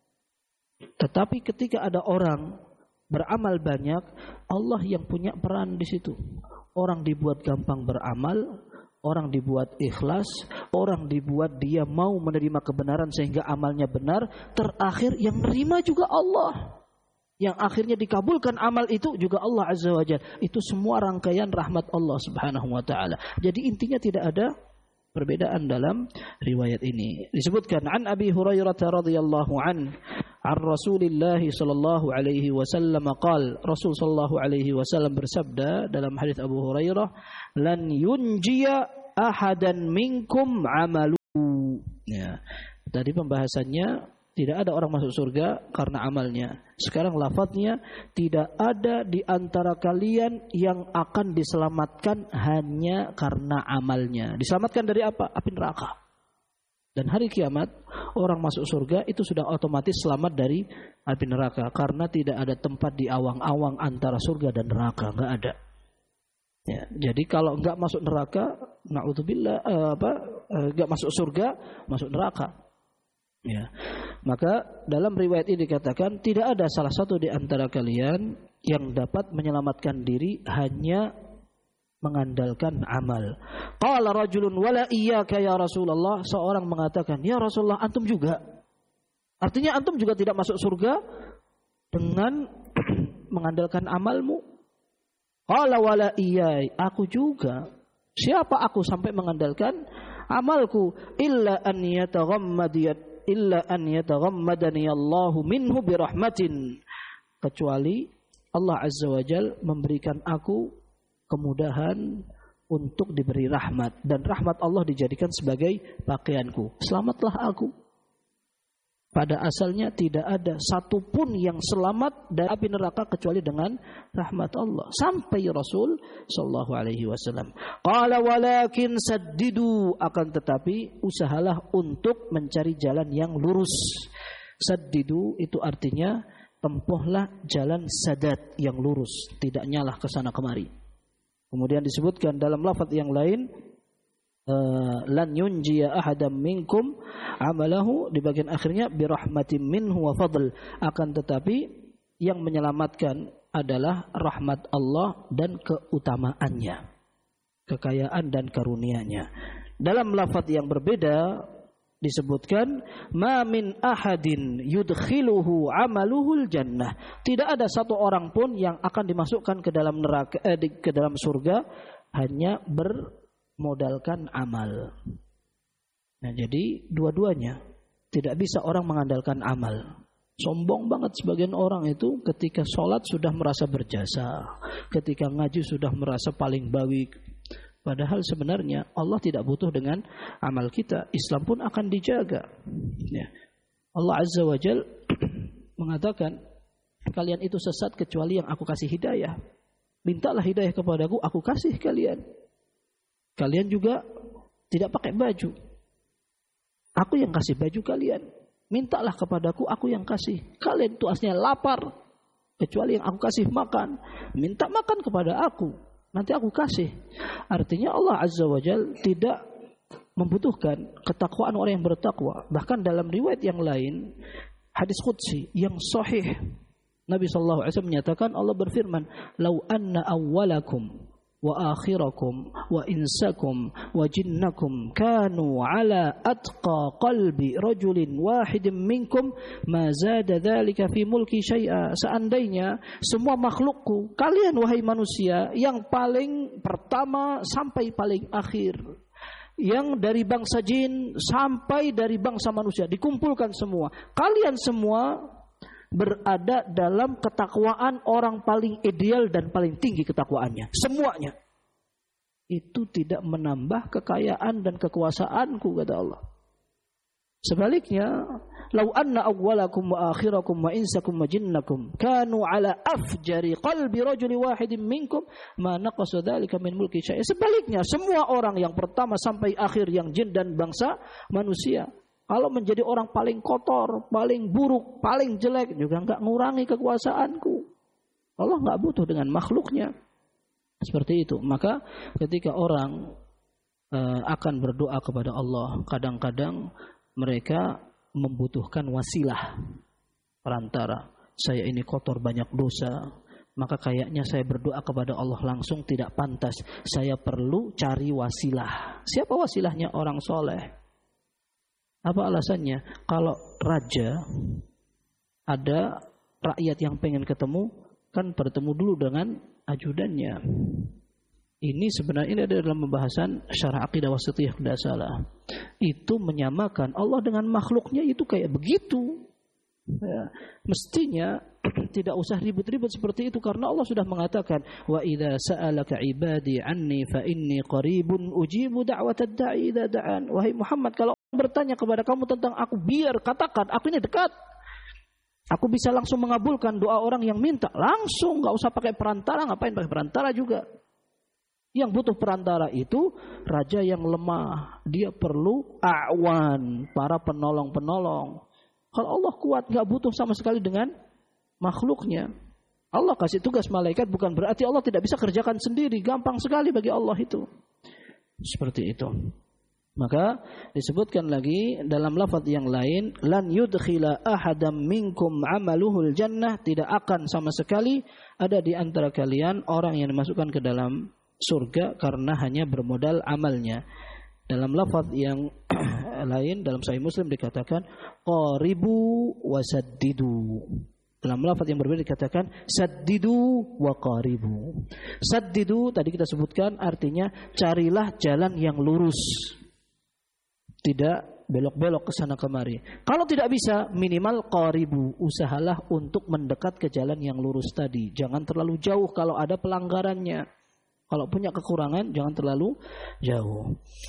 Tetapi ketika ada orang beramal banyak, Allah yang punya peran di situ. Orang dibuat gampang beramal, orang dibuat ikhlas, orang dibuat dia mau menerima kebenaran sehingga amalnya benar. Terakhir yang menerima juga Allah. Yang akhirnya dikabulkan amal itu juga Allah Azza wa Jalla. Itu semua rangkaian rahmat Allah Subhanahu wa taala. Jadi intinya tidak ada perbedaan dalam riwayat ini. Disebutkan an Abi Hurairah radhiyallahu an Rasulillah sallallahu alaihi wasallam qala, Rasul sallallahu alaihi wasallam bersabda dalam hadis Abu Hurairah, lan yunjiya ahadan minkum amalu Ya. Tadi pembahasannya tidak ada orang masuk surga karena amalnya. Sekarang lafadznya tidak ada di antara kalian yang akan diselamatkan hanya karena amalnya. Diselamatkan dari apa? Api neraka. Dan hari kiamat orang masuk surga itu sudah otomatis selamat dari api neraka karena tidak ada tempat di awang-awang antara surga dan neraka, enggak ada. Ya, jadi kalau enggak masuk neraka, naudzubillah enggak masuk surga, masuk neraka. Ya. Maka dalam riwayat ini dikatakan tidak ada salah satu di antara kalian yang dapat menyelamatkan diri hanya mengandalkan amal. Qala rajulun wala iyyaka ya Rasulullah, seorang mengatakan, "Ya Rasulullah, antum juga." Artinya antum juga tidak masuk surga dengan mengandalkan amalmu. Qala wala iyyai, aku juga. Siapa aku sampai mengandalkan amalku? Illa an yataghammadani Allahu minhu birahmatin. Kecuali Allah Azza wa Jalla memberikan aku kemudahan untuk diberi rahmat, dan rahmat Allah dijadikan sebagai pakaianku. Selamatlah aku. Pada asalnya tidak ada satupun yang selamat dari api neraka kecuali dengan rahmat Allah. Sampai Rasul sallallahu alaihi wasallam. Qala walakin saddidu, akan tetapi usahalah untuk mencari jalan yang lurus. Saddidu itu artinya tempuhlah jalan sadat yang lurus, tidak nyalah ke sana kemari. Kemudian disebutkan dalam lafaz yang lain, lan yunjiya ahadam minkum amalahu, di bagian akhirnya birahmatin minhu wa fadl, akan tetapi yang menyelamatkan adalah rahmat Allah dan keutamaannya, kekayaan dan karunia-Nya. Dalam lafaz yang berbeda disebutkan ma min ahadin yudkhiluhu amaluhul jannah, tidak ada satu orang pun yang akan dimasukkan ke dalam neraka ke dalam surga hanya bermodalkan amal. Nah, jadi dua-duanya tidak bisa orang mengandalkan amal. Sombong banget sebagian orang itu ketika sholat sudah merasa berjasa, ketika ngaji sudah merasa paling bawi. Padahal sebenarnya Allah tidak butuh dengan amal kita. Islam pun akan dijaga. Ya. Allah Azza wa Jal mengatakan, kalian itu sesat kecuali yang aku kasih hidayah. Mintalah hidayah kepadaku, aku kasih kalian. Kalian juga tidak pakai baju. Aku yang kasih baju kalian. Mintalah kepadaku, aku yang kasih. Kalian itu aslinya lapar, kecuali yang aku kasih makan. Minta makan kepada aku, nanti aku kasih. Artinya Allah Azza wa Jal tidak membutuhkan ketakwaan orang yang bertakwa. Bahkan dalam riwayat yang lain, hadis qudsi yang sahih, Nabi sallallahu alaihi wasallam menyatakan, Allah berfirman, "Lau anna awwalakum wa akhirakum wa insakum wa jinnakum kanu ala atqa qalbi rajulin wahidin minkum ma zada dzalika fi mulki syai'a." Seandainya semua makhlukku, kalian wahai manusia, yang paling pertama sampai paling akhir, yang dari bangsa jin sampai dari bangsa manusia, dikumpulkan semua, kalian semua berada dalam ketakwaan orang paling ideal dan paling tinggi ketakwaannya, semuanya. Itu tidak menambah kekayaan dan kekuasaanku, kata Allah. Sebaliknya, lau anna awwalakum wa akhirakum wa insakum wa jinnakum kanu ala afjari qalbi rajuli wahidin minkum ma naqasa dzalika min mulki syai'. Sebaliknya, semua orang yang pertama sampai akhir, yang jin dan bangsa manusia, kalau menjadi orang paling kotor, paling buruk, paling jelek, juga enggak ngurangi kekuasaanku. Allah enggak butuh dengan makhluknya. Seperti itu. Maka ketika orang akan berdoa kepada Allah, kadang-kadang mereka membutuhkan wasilah, perantara. Saya ini kotor, banyak dosa, maka kayaknya saya berdoa kepada Allah langsung tidak pantas. Saya perlu cari wasilah. Siapa wasilahnya? Orang soleh. Apa alasannya? Kalau raja, ada rakyat yang pengen ketemu, kan bertemu dulu dengan ajudannya. Ini sebenarnya ini ada dalam pembahasan syarah aqidah wasithiyah, tidak salah. Itu menyamakan Allah dengan makhluknya, itu kayak begitu. Ya, mestinya tidak usah ribut-ribut seperti itu, karena Allah sudah mengatakan, wa idza sa'alaka ibadi anni fa inni qaribun ujibu da'watad da'i idza da'an. Wahai Muhammad, kalau bertanya kepada kamu tentang aku, biar katakan aku ini dekat. Aku bisa langsung mengabulkan doa orang yang minta. Langsung, gak usah pakai perantara. Ngapain pakai perantara juga? Yang butuh perantara itu raja yang lemah. Dia perlu a'wan, para penolong-penolong. Kalau Allah kuat, gak butuh sama sekali dengan makhluknya. Allah kasih tugas malaikat bukan berarti Allah tidak bisa kerjakan sendiri. Gampang sekali bagi Allah itu. Seperti itu. Maka disebutkan lagi dalam lafaz yang lain, lan yudkhila ahadam minkum amaluhul jannah, tidak akan sama sekali ada di antara kalian orang yang dimasukkan ke dalam surga karena hanya bermodal amalnya. Dalam lafaz yang lain dalam Sahih Muslim dikatakan qaribu wasaddidu. Dalam lafaz yang berbeda dikatakan saddidu wa qaribu. Saddidu tadi kita sebutkan artinya carilah jalan yang lurus. Tidak belok-belok ke sana kemari. Kalau tidak bisa, minimal qaribu, usahalah untuk mendekat ke jalan yang lurus tadi. Jangan terlalu jauh kalau ada pelanggarannya. Kalau punya kekurangan, jangan terlalu jauh.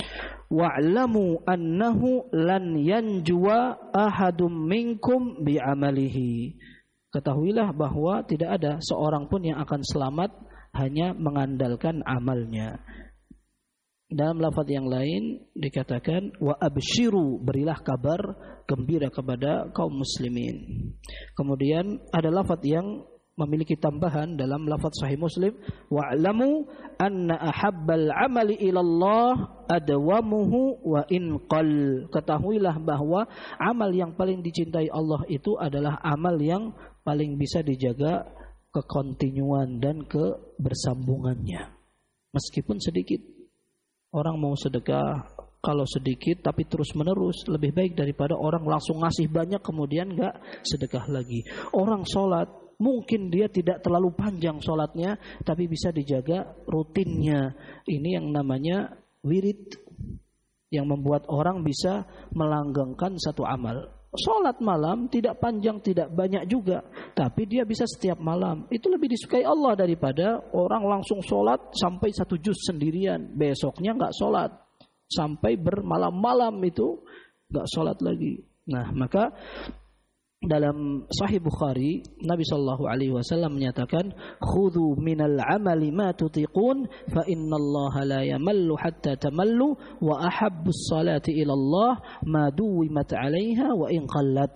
Wa'lamu annahu lan yanjuwa ahadum minkum bi'amalihi. Ketahuilah bahwa tidak ada seorang pun yang akan selamat hanya mengandalkan amalnya. Dalam lafaz yang lain dikatakan wa abshiru, berilah kabar gembira kepada kaum muslimin. Kemudian ada lafaz yang memiliki tambahan dalam lafaz Sahih Muslim, wa'lamu anna ahabbal amali ilallah adwamuhu wa in qall. Ketahuilah bahwa amal yang paling dicintai Allah itu adalah amal yang paling bisa dijaga kekontinuan dan kebersambungannya meskipun sedikit. Orang mau sedekah kalau sedikit tapi terus menerus lebih baik daripada orang langsung ngasih banyak kemudian gak sedekah lagi. Orang sholat mungkin dia tidak terlalu panjang sholatnya tapi bisa dijaga rutinnya. Ini yang namanya wirid, yang membuat orang bisa melanggengkan satu amal. Sholat malam tidak panjang, tidak banyak juga, tapi dia bisa setiap malam. Itu lebih disukai Allah daripada orang langsung sholat sampai 1 juz sendirian, besoknya nggak sholat sampai bermalam-malam itu nggak sholat lagi. Nah, maka dalam Sahih Bukhari Nabi SAW menyatakan khudhu minal amali ma tutiqun fa innallaha la yamallu hatta tamallu wa ahabbus salati ilallah ma duwimat 'alaiha wa in qallat.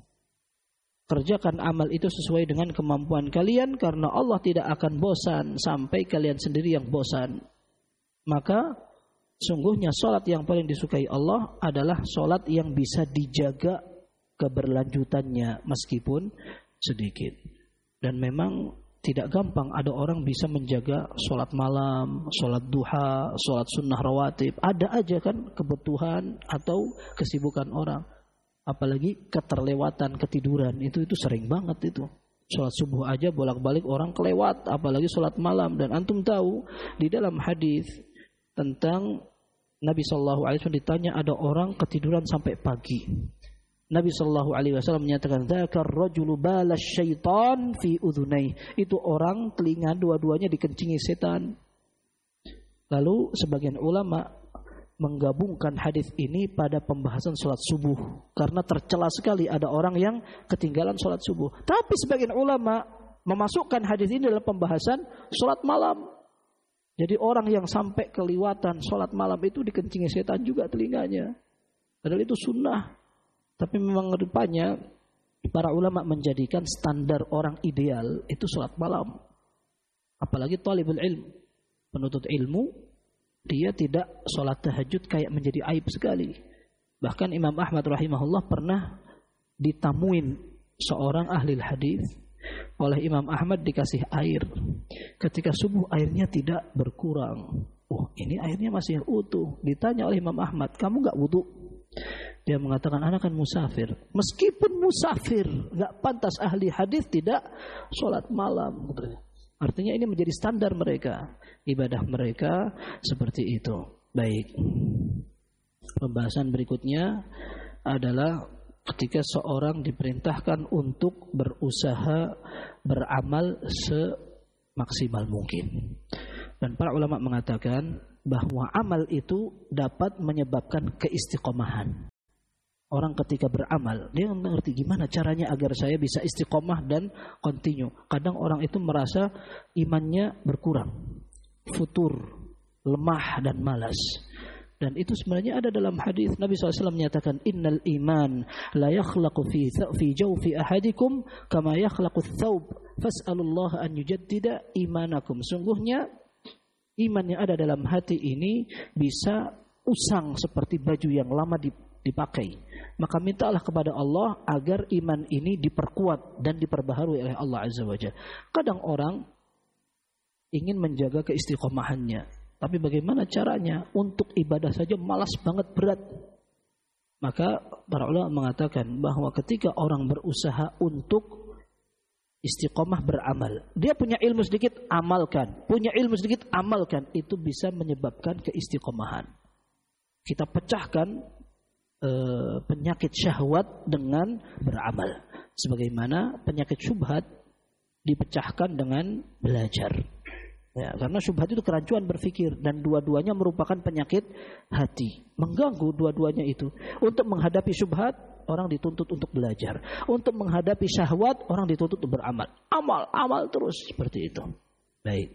Kerjakan amal itu sesuai dengan kemampuan kalian karena Allah tidak akan bosan sampai kalian sendiri yang bosan. Maka sungguhnya salat yang paling disukai Allah adalah salat yang bisa dijaga keberlanjutannya meskipun sedikit. Dan memang tidak gampang ada orang bisa menjaga sholat malam, sholat duha, sholat sunnah rawatib. Ada aja kan kebutuhan atau kesibukan orang. Apalagi keterlewatan, ketiduran, itu sering banget itu. Sholat subuh aja bolak-balik orang kelewat, apalagi sholat malam. Dan antum tahu di dalam hadis tentang Nabi SAW ditanya ada orang ketiduran sampai pagi. Nabi SAW menyatakan dzakar rajulu balas syaitan fi udhunai. Itu orang telinga dua-duanya dikencingi setan. Lalu sebagian ulama menggabungkan hadis ini pada pembahasan sholat subuh karena tercela sekali ada orang yang ketinggalan sholat subuh. Tapi sebagian ulama memasukkan hadis ini dalam pembahasan sholat malam. Jadi orang yang sampai kelewatan sholat malam itu dikencingi setan juga telinganya. Padahal itu sunnah. Tapi memang rupanya para ulama menjadikan standar orang ideal itu sholat malam. Apalagi talibul ilm, penuntut ilmu, dia tidak sholat tahajud kayak menjadi aib sekali. Bahkan Imam Ahmad rahimahullah pernah ditamuin seorang ahli hadis oleh Imam Ahmad dikasih air. Ketika subuh airnya tidak berkurang. Oh, ini airnya masih utuh. Ditanya oleh Imam Ahmad, kamu gak wudu? Dia mengatakan anak kan musafir. Meskipun musafir, gak pantas ahli hadis tidak sholat malam. Artinya ini menjadi standar mereka, ibadah mereka seperti itu. Baik. Pembahasan berikutnya adalah ketika seorang diperintahkan untuk berusaha beramal semaksimal mungkin. Dan para ulama mengatakan bahwa amal itu dapat menyebabkan keistiqomahan. Orang ketika beramal, dia mengerti gimana caranya agar saya bisa istiqomah dan continue. Kadang orang itu merasa imannya berkurang, futur, lemah dan malas. Dan itu sebenarnya ada dalam hadis Nabi SAW menyatakan, Innal iman la yakhlaqu fi jawfi ahadikum kama yakhlaqu thawb fas'alullaha an yujaddida imanakum. Sungguhnya iman yang ada dalam hati ini bisa usang seperti baju yang lama dipakai. Maka mintalah kepada Allah agar iman ini diperkuat dan diperbaharui oleh Allah Azza wa Jalla. Kadang orang ingin menjaga keistiqomahannya, tapi bagaimana caranya? Untuk ibadah saja malas banget, berat. Maka para ulama mengatakan bahwa ketika orang berusaha untuk istiqomah beramal, dia punya ilmu sedikit, amalkan. Punya ilmu sedikit, amalkan. Itu bisa menyebabkan keistiqomahan. Kita pecahkan penyakit syahwat dengan beramal. Sebagaimana penyakit syubhat dipecahkan dengan belajar. Ya, karena syubhat itu kerancuan berpikir dan dua-duanya merupakan penyakit hati. Mengganggu dua-duanya itu. Untuk menghadapi syubhat, orang dituntut untuk belajar. Untuk menghadapi syahwat, orang dituntut untuk beramal. Amal terus seperti itu. Baik.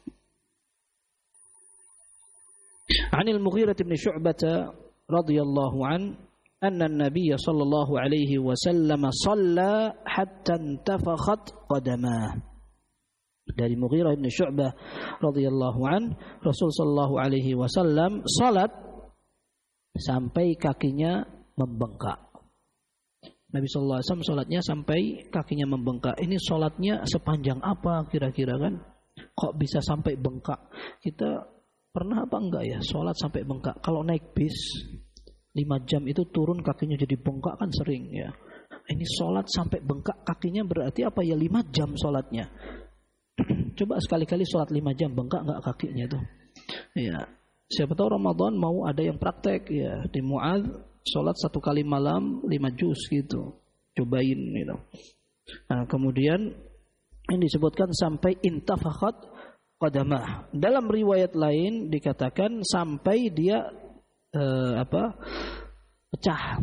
Anil Mughirah bin Syu'bah radhiyallahu an anna an-nabiy sallallahu alaihi wasallam shalla hatta intafakhat qadamah. Dari Mughirah bin Syu'bah radhiyallahu an, Rasul sallallahu alaihi wasallam salat sampai kakinya membengkak. Nabi sallallahu alaihi wasallam salatnya sampai kakinya membengkak. Ini salatnya sepanjang apa kira-kira kan? Kok bisa sampai bengkak? Kita pernah apa enggak ya sholat sampai bengkak? Kalau naik bis 5 jam itu turun kakinya jadi bengkak kan sering ya. Ini sholat sampai bengkak kakinya berarti apa ya, 5 jam sholatnya. Coba sekali-kali sholat 5 jam bengkak enggak kakinya itu. Ya, siapa tahu Ramadan mau ada yang praktek ya, di Mu'adz sholat 1 kali malam 5 juz gitu. Cobain gitu. Nah, kemudian ini disebutkan sampai intafakhat qadamah. Dalam riwayat lain dikatakan sampai dia pecah.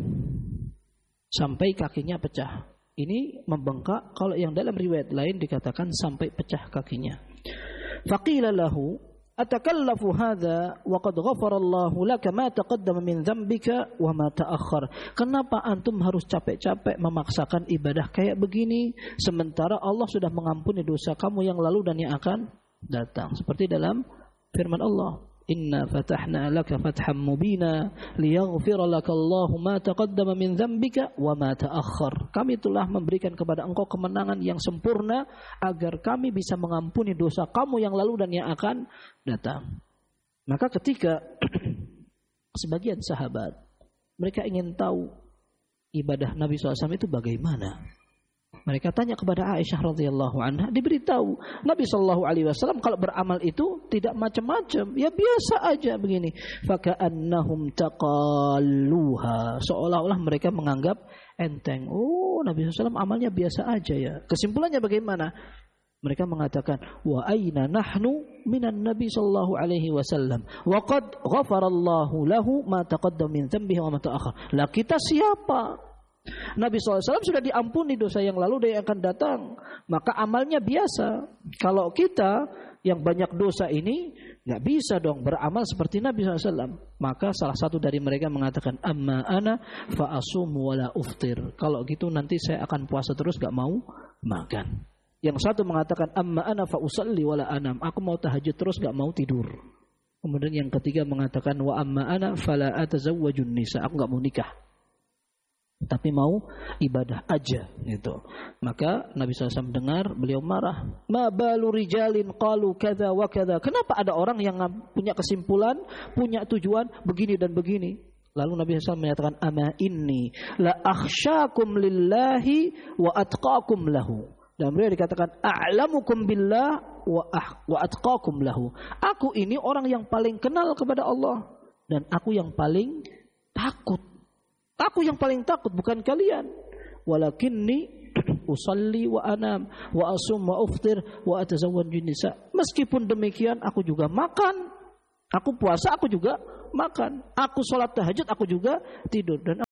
Sampai kakinya pecah. Ini membengkak. Kalau yang dalam riwayat lain dikatakan sampai pecah kakinya. Faqila lahu atakallafu hadza wa qad ghafara Allahu laka ma taqaddama min dzambika wa ma ta'akhkhar. Kenapa antum harus capek-capek memaksakan ibadah kayak begini sementara Allah sudah mengampuni dosa kamu yang lalu dan yang akan datang? Seperti dalam firman Allah, Inna fatahna laka fatham mubina liyaghfira laka Allahu ma taqaddama min dzambika wa ma ta'akhkhar. Kami telah memberikan kepada engkau kemenangan yang sempurna agar kami bisa mengampuni dosa kamu yang lalu dan yang akan datang. Maka ketika sebagian sahabat mereka ingin tahu ibadah Nabi SAW itu bagaimana, mereka tanya kepada Aisyah radhiyallahu anha, diberitahu Nabi sallallahu alaihi wasallam kalau beramal itu tidak macam-macam, ya biasa aja begini. Faka'annahum taqalluha, seolah-olah mereka menganggap enteng. Oh, Nabi sallallahu alaihi wasallam amalnya biasa aja ya. Kesimpulannya bagaimana? Mereka mengatakan, wa aina nahnu minan Nabi sallallahu alaihi wasallam wa qad ghafarallahu lahu ma taqaddama min dhanbihi wa ma ta'akhkhar. Lah kita siapa? Nabi SAW sudah diampuni dosa yang lalu dan yang akan datang. Maka amalnya biasa. Kalau kita yang banyak dosa ini gak bisa dong beramal seperti Nabi SAW. Maka salah satu dari mereka mengatakan, amma ana fa asumu wala uftir. Kalau gitu nanti saya akan puasa terus gak mau makan. Yang satu mengatakan, amma ana fa usalli wala anam. Aku mau tahajud terus gak mau tidur. Kemudian yang ketiga mengatakan, wa amma ana fala atazawwajun nisa. Aku gak mau nikah, tapi mau ibadah aja gitu. Maka Nabi SAW dengar, beliau marah. Ma balu rijalin qalu kadza wa kadza. Kenapa ada orang yang punya kesimpulan, punya tujuan begini dan begini? Lalu Nabi SAW menyatakan, ama inni la akhsyakum lillahi wa atqakum lahu. Dan beliau dikatakan, a'lamukum billah wa atqakum lahu. Aku ini orang yang paling kenal kepada Allah dan aku yang paling takut. Aku yang paling takut, bukan kalian. Walakinni usalli wa anam wa asum wa uftir wa atazawwaju nisa. Meskipun demikian aku juga makan. Aku puasa, aku juga makan. Aku salat tahajud, aku juga tidur. Dan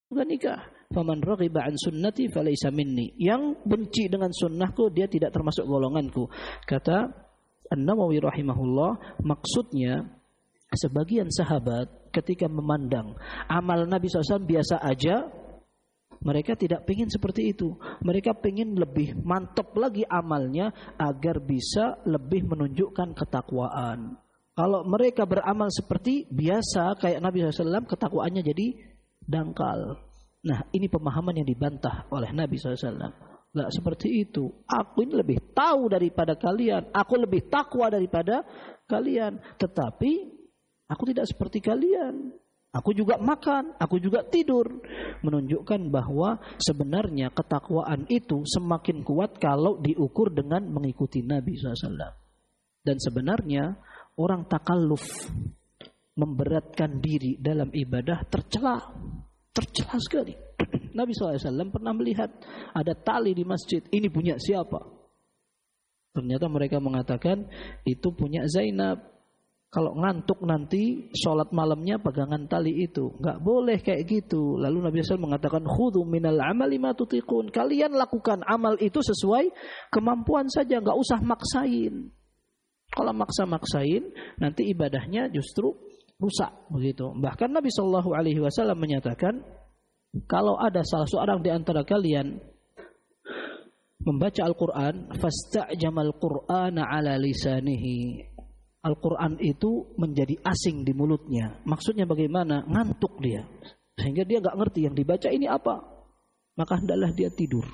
Bukan nikah. Faman raghiba an sunnati falaysa minni. Yang benci dengan sunnahku dia tidak termasuk golonganku. Kata An-Nawawi rahimahullah, maksudnya sebagian sahabat ketika memandang amal Nabi SAW biasa aja, mereka tidak ingin seperti itu. Mereka ingin lebih mantap lagi amalnya agar bisa lebih menunjukkan ketakwaan. Kalau mereka beramal seperti biasa kayak Nabi SAW, ketakwaannya jadi dangkal. Nah, ini pemahaman yang dibantah oleh Nabi SAW. Nggak seperti itu. Aku ini lebih tahu daripada kalian. Aku lebih takwa daripada kalian. Tetapi aku tidak seperti kalian. Aku juga makan, aku juga tidur. Menunjukkan bahwa sebenarnya ketakwaan itu semakin kuat kalau diukur dengan mengikuti Nabi SAW. Dan sebenarnya orang takalluf, memberatkan diri dalam ibadah tercela sekali. Nabi SAW pernah melihat ada tali di masjid, ini punya siapa? Ternyata mereka mengatakan itu punya Zainab. Kalau ngantuk nanti sholat malamnya pegangan tali itu. Enggak boleh kayak gitu. Lalu Nabi SAW mengatakan, khudhu minal amali ma tutiqun. Kalian lakukan amal itu sesuai kemampuan saja, enggak usah maksain. Kalau maksa-maksain nanti ibadahnya justru rusak begitu. Bahkan Nabi SAW menyatakan, kalau ada salah seorang di antara kalian membaca Al-Quran, fasta'jamal Qur'ana ala lisanihi. Al-Quran itu menjadi asing di mulutnya. Maksudnya bagaimana? Ngantuk dia. Sehingga dia enggak ngerti yang dibaca ini apa. Maka hendaklah dia tidur.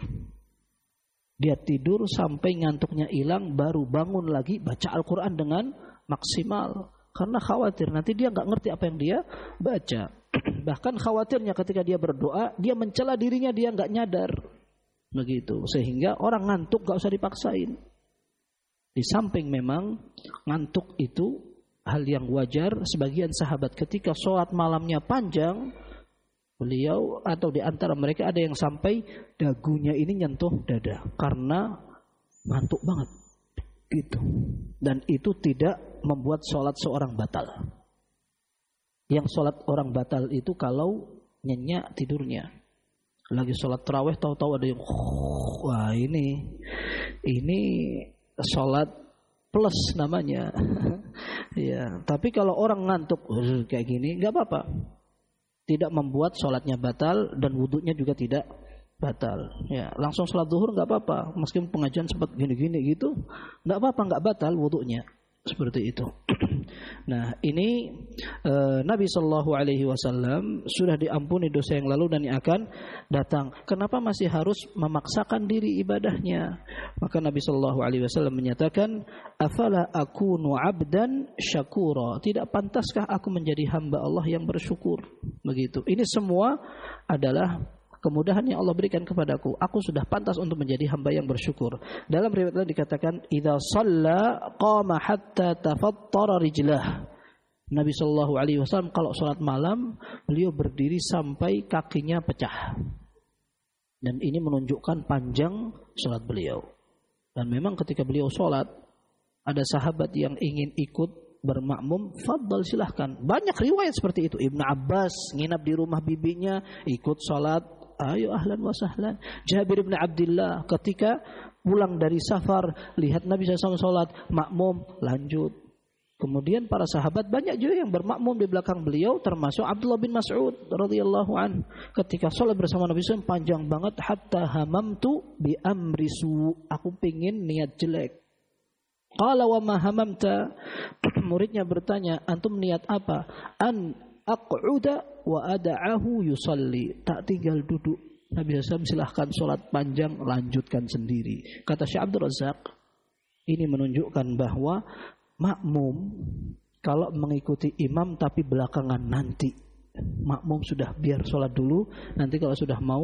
Dia tidur sampai ngantuknya hilang, baru bangun lagi baca Al-Quran dengan maksimal. Karena khawatir nanti dia nggak ngerti apa yang dia baca. Bahkan khawatirnya ketika dia berdoa, dia mencela dirinya, dia nggak nyadar. Begitu. Sehingga orang ngantuk nggak usah dipaksain. Di samping memang ngantuk itu hal yang wajar. Sebagian sahabat ketika sholat malamnya panjang, beliau atau di antara mereka ada yang sampai dagunya ini nyentuh dada karena ngantuk banget gitu. Dan itu tidak membuat sholat seorang batal. Yang sholat orang batal itu kalau nyenyak tidurnya. Lagi sholat tarawih tahu-tahu ada yang wah ini sholat plus namanya. Ya, tapi kalau orang ngantuk kayak gini nggak apa-apa. Tidak membuat sholatnya batal dan wudhunya juga tidak batal. Ya, langsung sholat zuhur nggak apa-apa. Meskipun pengajian sempat gini-gini gitu, nggak apa-apa, nggak batal wudhunya. Seperti itu. Nah, ini Nabi Shallallahu Alaihi Wasallam sudah diampuni dosa yang lalu dan yang akan datang. Kenapa masih harus memaksakan diri ibadahnya? Maka Nabi Shallallahu Alaihi Wasallam menyatakan, "Afala akunu abdan syakura." Tidak pantaskah aku menjadi hamba Allah yang bersyukur? Begitu. Ini semua adalah kemudahan yang Allah berikan kepadaku. Aku sudah pantas untuk menjadi hamba yang bersyukur. Dalam riwayat lain dikatakan, "Idza shalla qama hatta tafattara rijlah." Nabi sallallahu alaihi wasallam kalau salat malam, beliau berdiri sampai kakinya pecah. Dan ini menunjukkan panjang salat beliau. Dan memang ketika beliau salat, ada sahabat yang ingin ikut bermakmum, fadhal silahkan. Banyak riwayat seperti itu. Ibnu Abbas nginap di rumah bibinya, ikut salat. Ayo ahlan wa sahlan. Jabir bin Abdullah ketika pulang dari safar, lihat Nabi SAW sholat, makmum, lanjut. Kemudian para sahabat banyak juga yang bermakmum di belakang beliau, termasuk Abdullah bin Mas'ud radhiyallahu an. Ketika sholat bersama Nabi SAW panjang banget, hatta hamamtu bi amri su. Aku pingin niat jelek. Qala wa ma hamamta. Muridnya bertanya, antum niat apa? An aq'uda wa ada'ahu yusalli. Tak tinggal duduk. Nabi SAW silahkan sholat panjang, lanjutkan sendiri. Kata Syekh Abdul Razak, ini menunjukkan bahwa makmum kalau mengikuti imam tapi belakangan nanti. Makmum sudah biar sholat dulu, nanti kalau sudah mau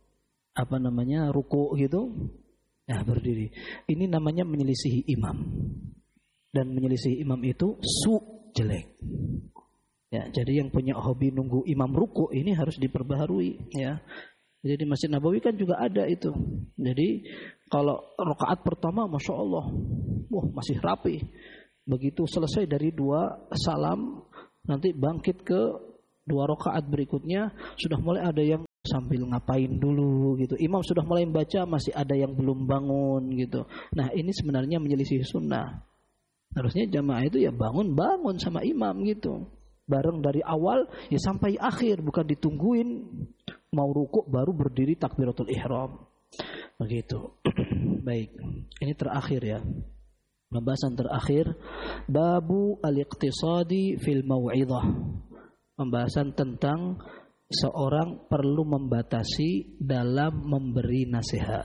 ruku gitu, ya berdiri. Ini namanya menyelisihi imam. Dan menyelisihi imam itu jelek. Ya, jadi yang punya hobi nunggu imam ruku ini harus diperbaharui ya. Jadi di Masjid Nabawi kan juga ada itu. Jadi kalau rakaat pertama Masya Allah, masih rapi. Begitu selesai dari 2 salam, nanti bangkit ke 2 rakaat berikutnya, sudah mulai ada yang sambil ngapain dulu gitu. Imam sudah mulai membaca, masih ada yang belum bangun gitu. Nah, ini sebenarnya menyelisih sunnah. Harusnya jamaah itu ya bangun sama imam gitu. Bareng dari awal ya sampai akhir, bukan ditungguin mau rukuk baru berdiri takbiratul ihram. Begitu. Baik. Ini terakhir ya. Pembahasan terakhir, babu al-iqtisadi fil mau'izah. Pembahasan tentang seorang perlu membatasi dalam memberi nasihat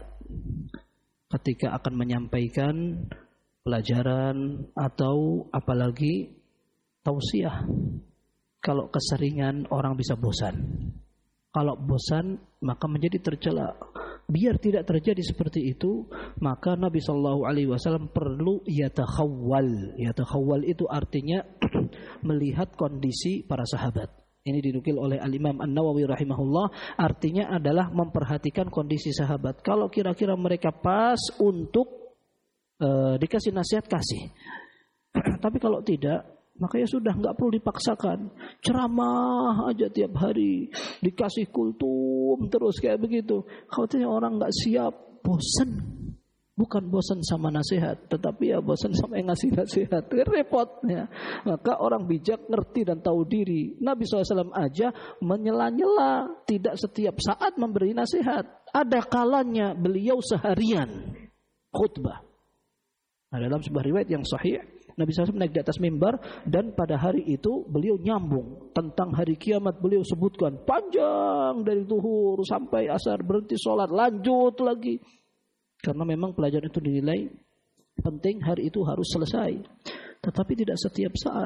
ketika akan menyampaikan pelajaran atau apalagi tausiah. Kalau keseringan orang bisa bosan. Kalau bosan maka menjadi tercela. Biar tidak terjadi seperti itu, maka Nabi Shallallahu Alaihi Wasallam perlu yatakhawwal. Yatakhawwal itu artinya melihat kondisi para sahabat. Ini dinukil oleh Al-Imam An-Nawawi rahimahullah. Artinya adalah memperhatikan kondisi sahabat. Kalau kira-kira mereka pas untuk dikasih nasihat, kasih. Tapi kalau tidak, maka ya sudah, nggak perlu dipaksakan. Ceramah aja tiap hari, dikasih kultum terus kayak begitu. Khawatirnya orang nggak siap, bosan. Bukan bosan sama nasihat, tetapi ya bosan sama yang ngasih nasihat. Repot ya. Maka orang bijak ngerti dan tahu diri. Nabi SAW aja menyela-nyela, tidak setiap saat memberi nasihat. Ada kalanya beliau seharian khutbah. Nah, dalam sebuah riwayat yang sahih, Nabi SAW naik di atas mimbar dan pada hari itu beliau nyambung tentang hari kiamat. Beliau sebutkan panjang dari zuhur sampai asar, berhenti sholat, lanjut lagi. Karena memang pelajaran itu dinilai penting, hari itu harus selesai. Tetapi tidak setiap saat.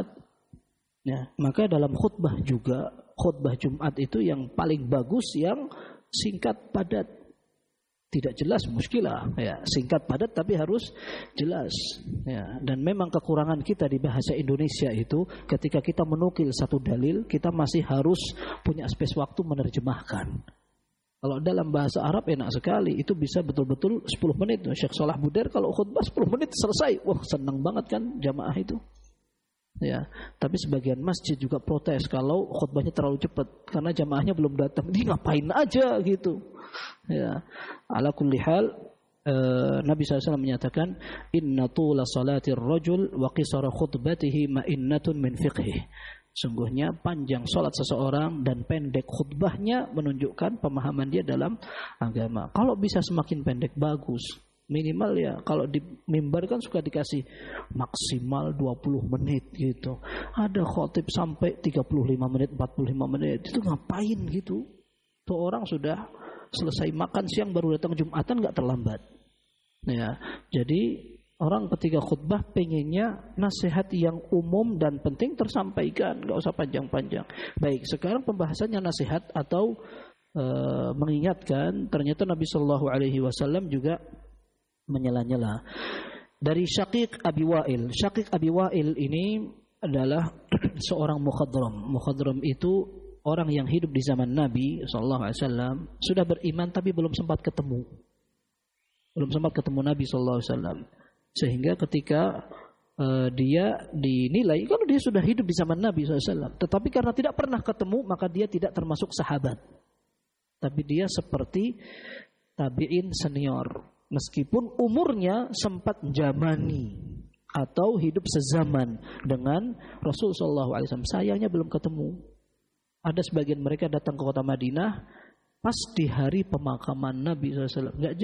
Ya, maka dalam khutbah juga, khutbah Jumat itu yang paling bagus yang singkat padat. Tidak jelas muskilah, ya, singkat padat tapi harus jelas. Ya, dan memang kekurangan kita di bahasa Indonesia itu ketika kita menukil satu dalil, kita masih harus punya space waktu menerjemahkan. Kalau dalam bahasa Arab enak sekali, itu bisa betul-betul 10 menit. Syekh Salah Budair kalau khutbah 10 menit selesai. Wah, senang banget kan jamaah itu. Ya, tapi sebagian masjid juga protes kalau khutbahnya terlalu cepat karena jamaahnya belum datang. Dia ngapain aja gitu. Ya, ala kulli hal Nabi SAW menyatakan inna tula salatir rajul wa qisara khutbatihi ma'innatun min fiqhih. Sungguhnya panjang salat seseorang dan pendek khutbahnya menunjukkan pemahaman dia dalam agama. Kalau bisa semakin pendek bagus. Minimal ya kalau di mimbar kan suka dikasih maksimal 20 menit gitu. Ada khotib sampai 35 menit, 45 menit. Itu ngapain gitu? Tuh orang sudah selesai makan siang baru datang Jumatan, enggak terlambat. Ya, jadi orang ketika khutbah pengennya nasihat yang umum dan penting tersampaikan, enggak usah panjang-panjang. Baik, sekarang pembahasannya nasihat atau mengingatkan. Ternyata Nabi Shallallahu Alaihi Wasallam juga menyela-nyela. Dari Syaqiq Abi Wa'il. Syaqiq Abi Wa'il ini adalah seorang mukhadram. Mukhadram itu orang yang hidup di zaman Nabi SAW, sudah beriman tapi belum sempat ketemu. Belum sempat ketemu Nabi SAW. Sehingga ketika dia dinilai, kalau dia sudah hidup di zaman Nabi SAW, tetapi karena tidak pernah ketemu, maka dia tidak termasuk sahabat. Tapi dia seperti tabi'in senior. Meskipun umurnya sempat jamani atau hidup sezaman dengan Rasul SAW, sayangnya belum ketemu. Ada sebagian mereka datang ke kota Madinah pas di hari pemakaman Nabi SAW. Nggak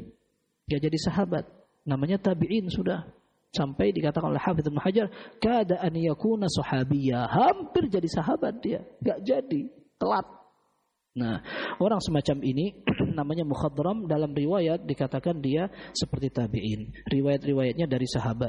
jadi sahabat. Namanya tabi'in sudah. Sampai dikatakan oleh Hafidz Ibnu Hajar, kada an yakuna sahabiyya. Hampir jadi sahabat dia. Nggak jadi. Telat. Nah, orang semacam ini namanya mukhadram. Dalam riwayat dikatakan dia seperti tabi'in. Riwayat-riwayatnya dari sahabat.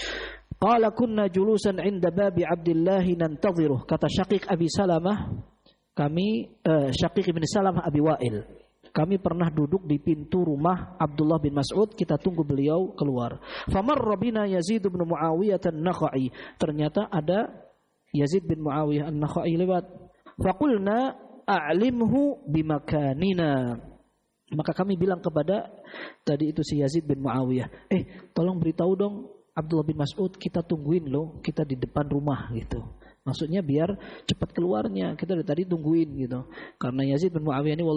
Qala kunna julusan 'inda babi Abdullah nantadhiruh. Kata Syaqiq Abi Salamah, kami Syaqiq bin Salamah Abi Wa'il, kami pernah duduk di pintu rumah Abdullah bin Mas'ud, kita tunggu beliau keluar. Famarra bina Yazid bin Muawiyah an-Nakhai. Ternyata ada Yazid bin Muawiyah an-Nakhai lewat. Faqulna a'limhu bimakanina. Maka kami bilang kepada tadi itu si Yazid bin Muawiyah, tolong beritahu dong Abdullah bin Mas'ud, kita tungguin loh, kita di depan rumah gitu. Maksudnya biar cepat keluarnya, kita dari tadi tungguin gitu. Karena Yazid bin Muawiyah ini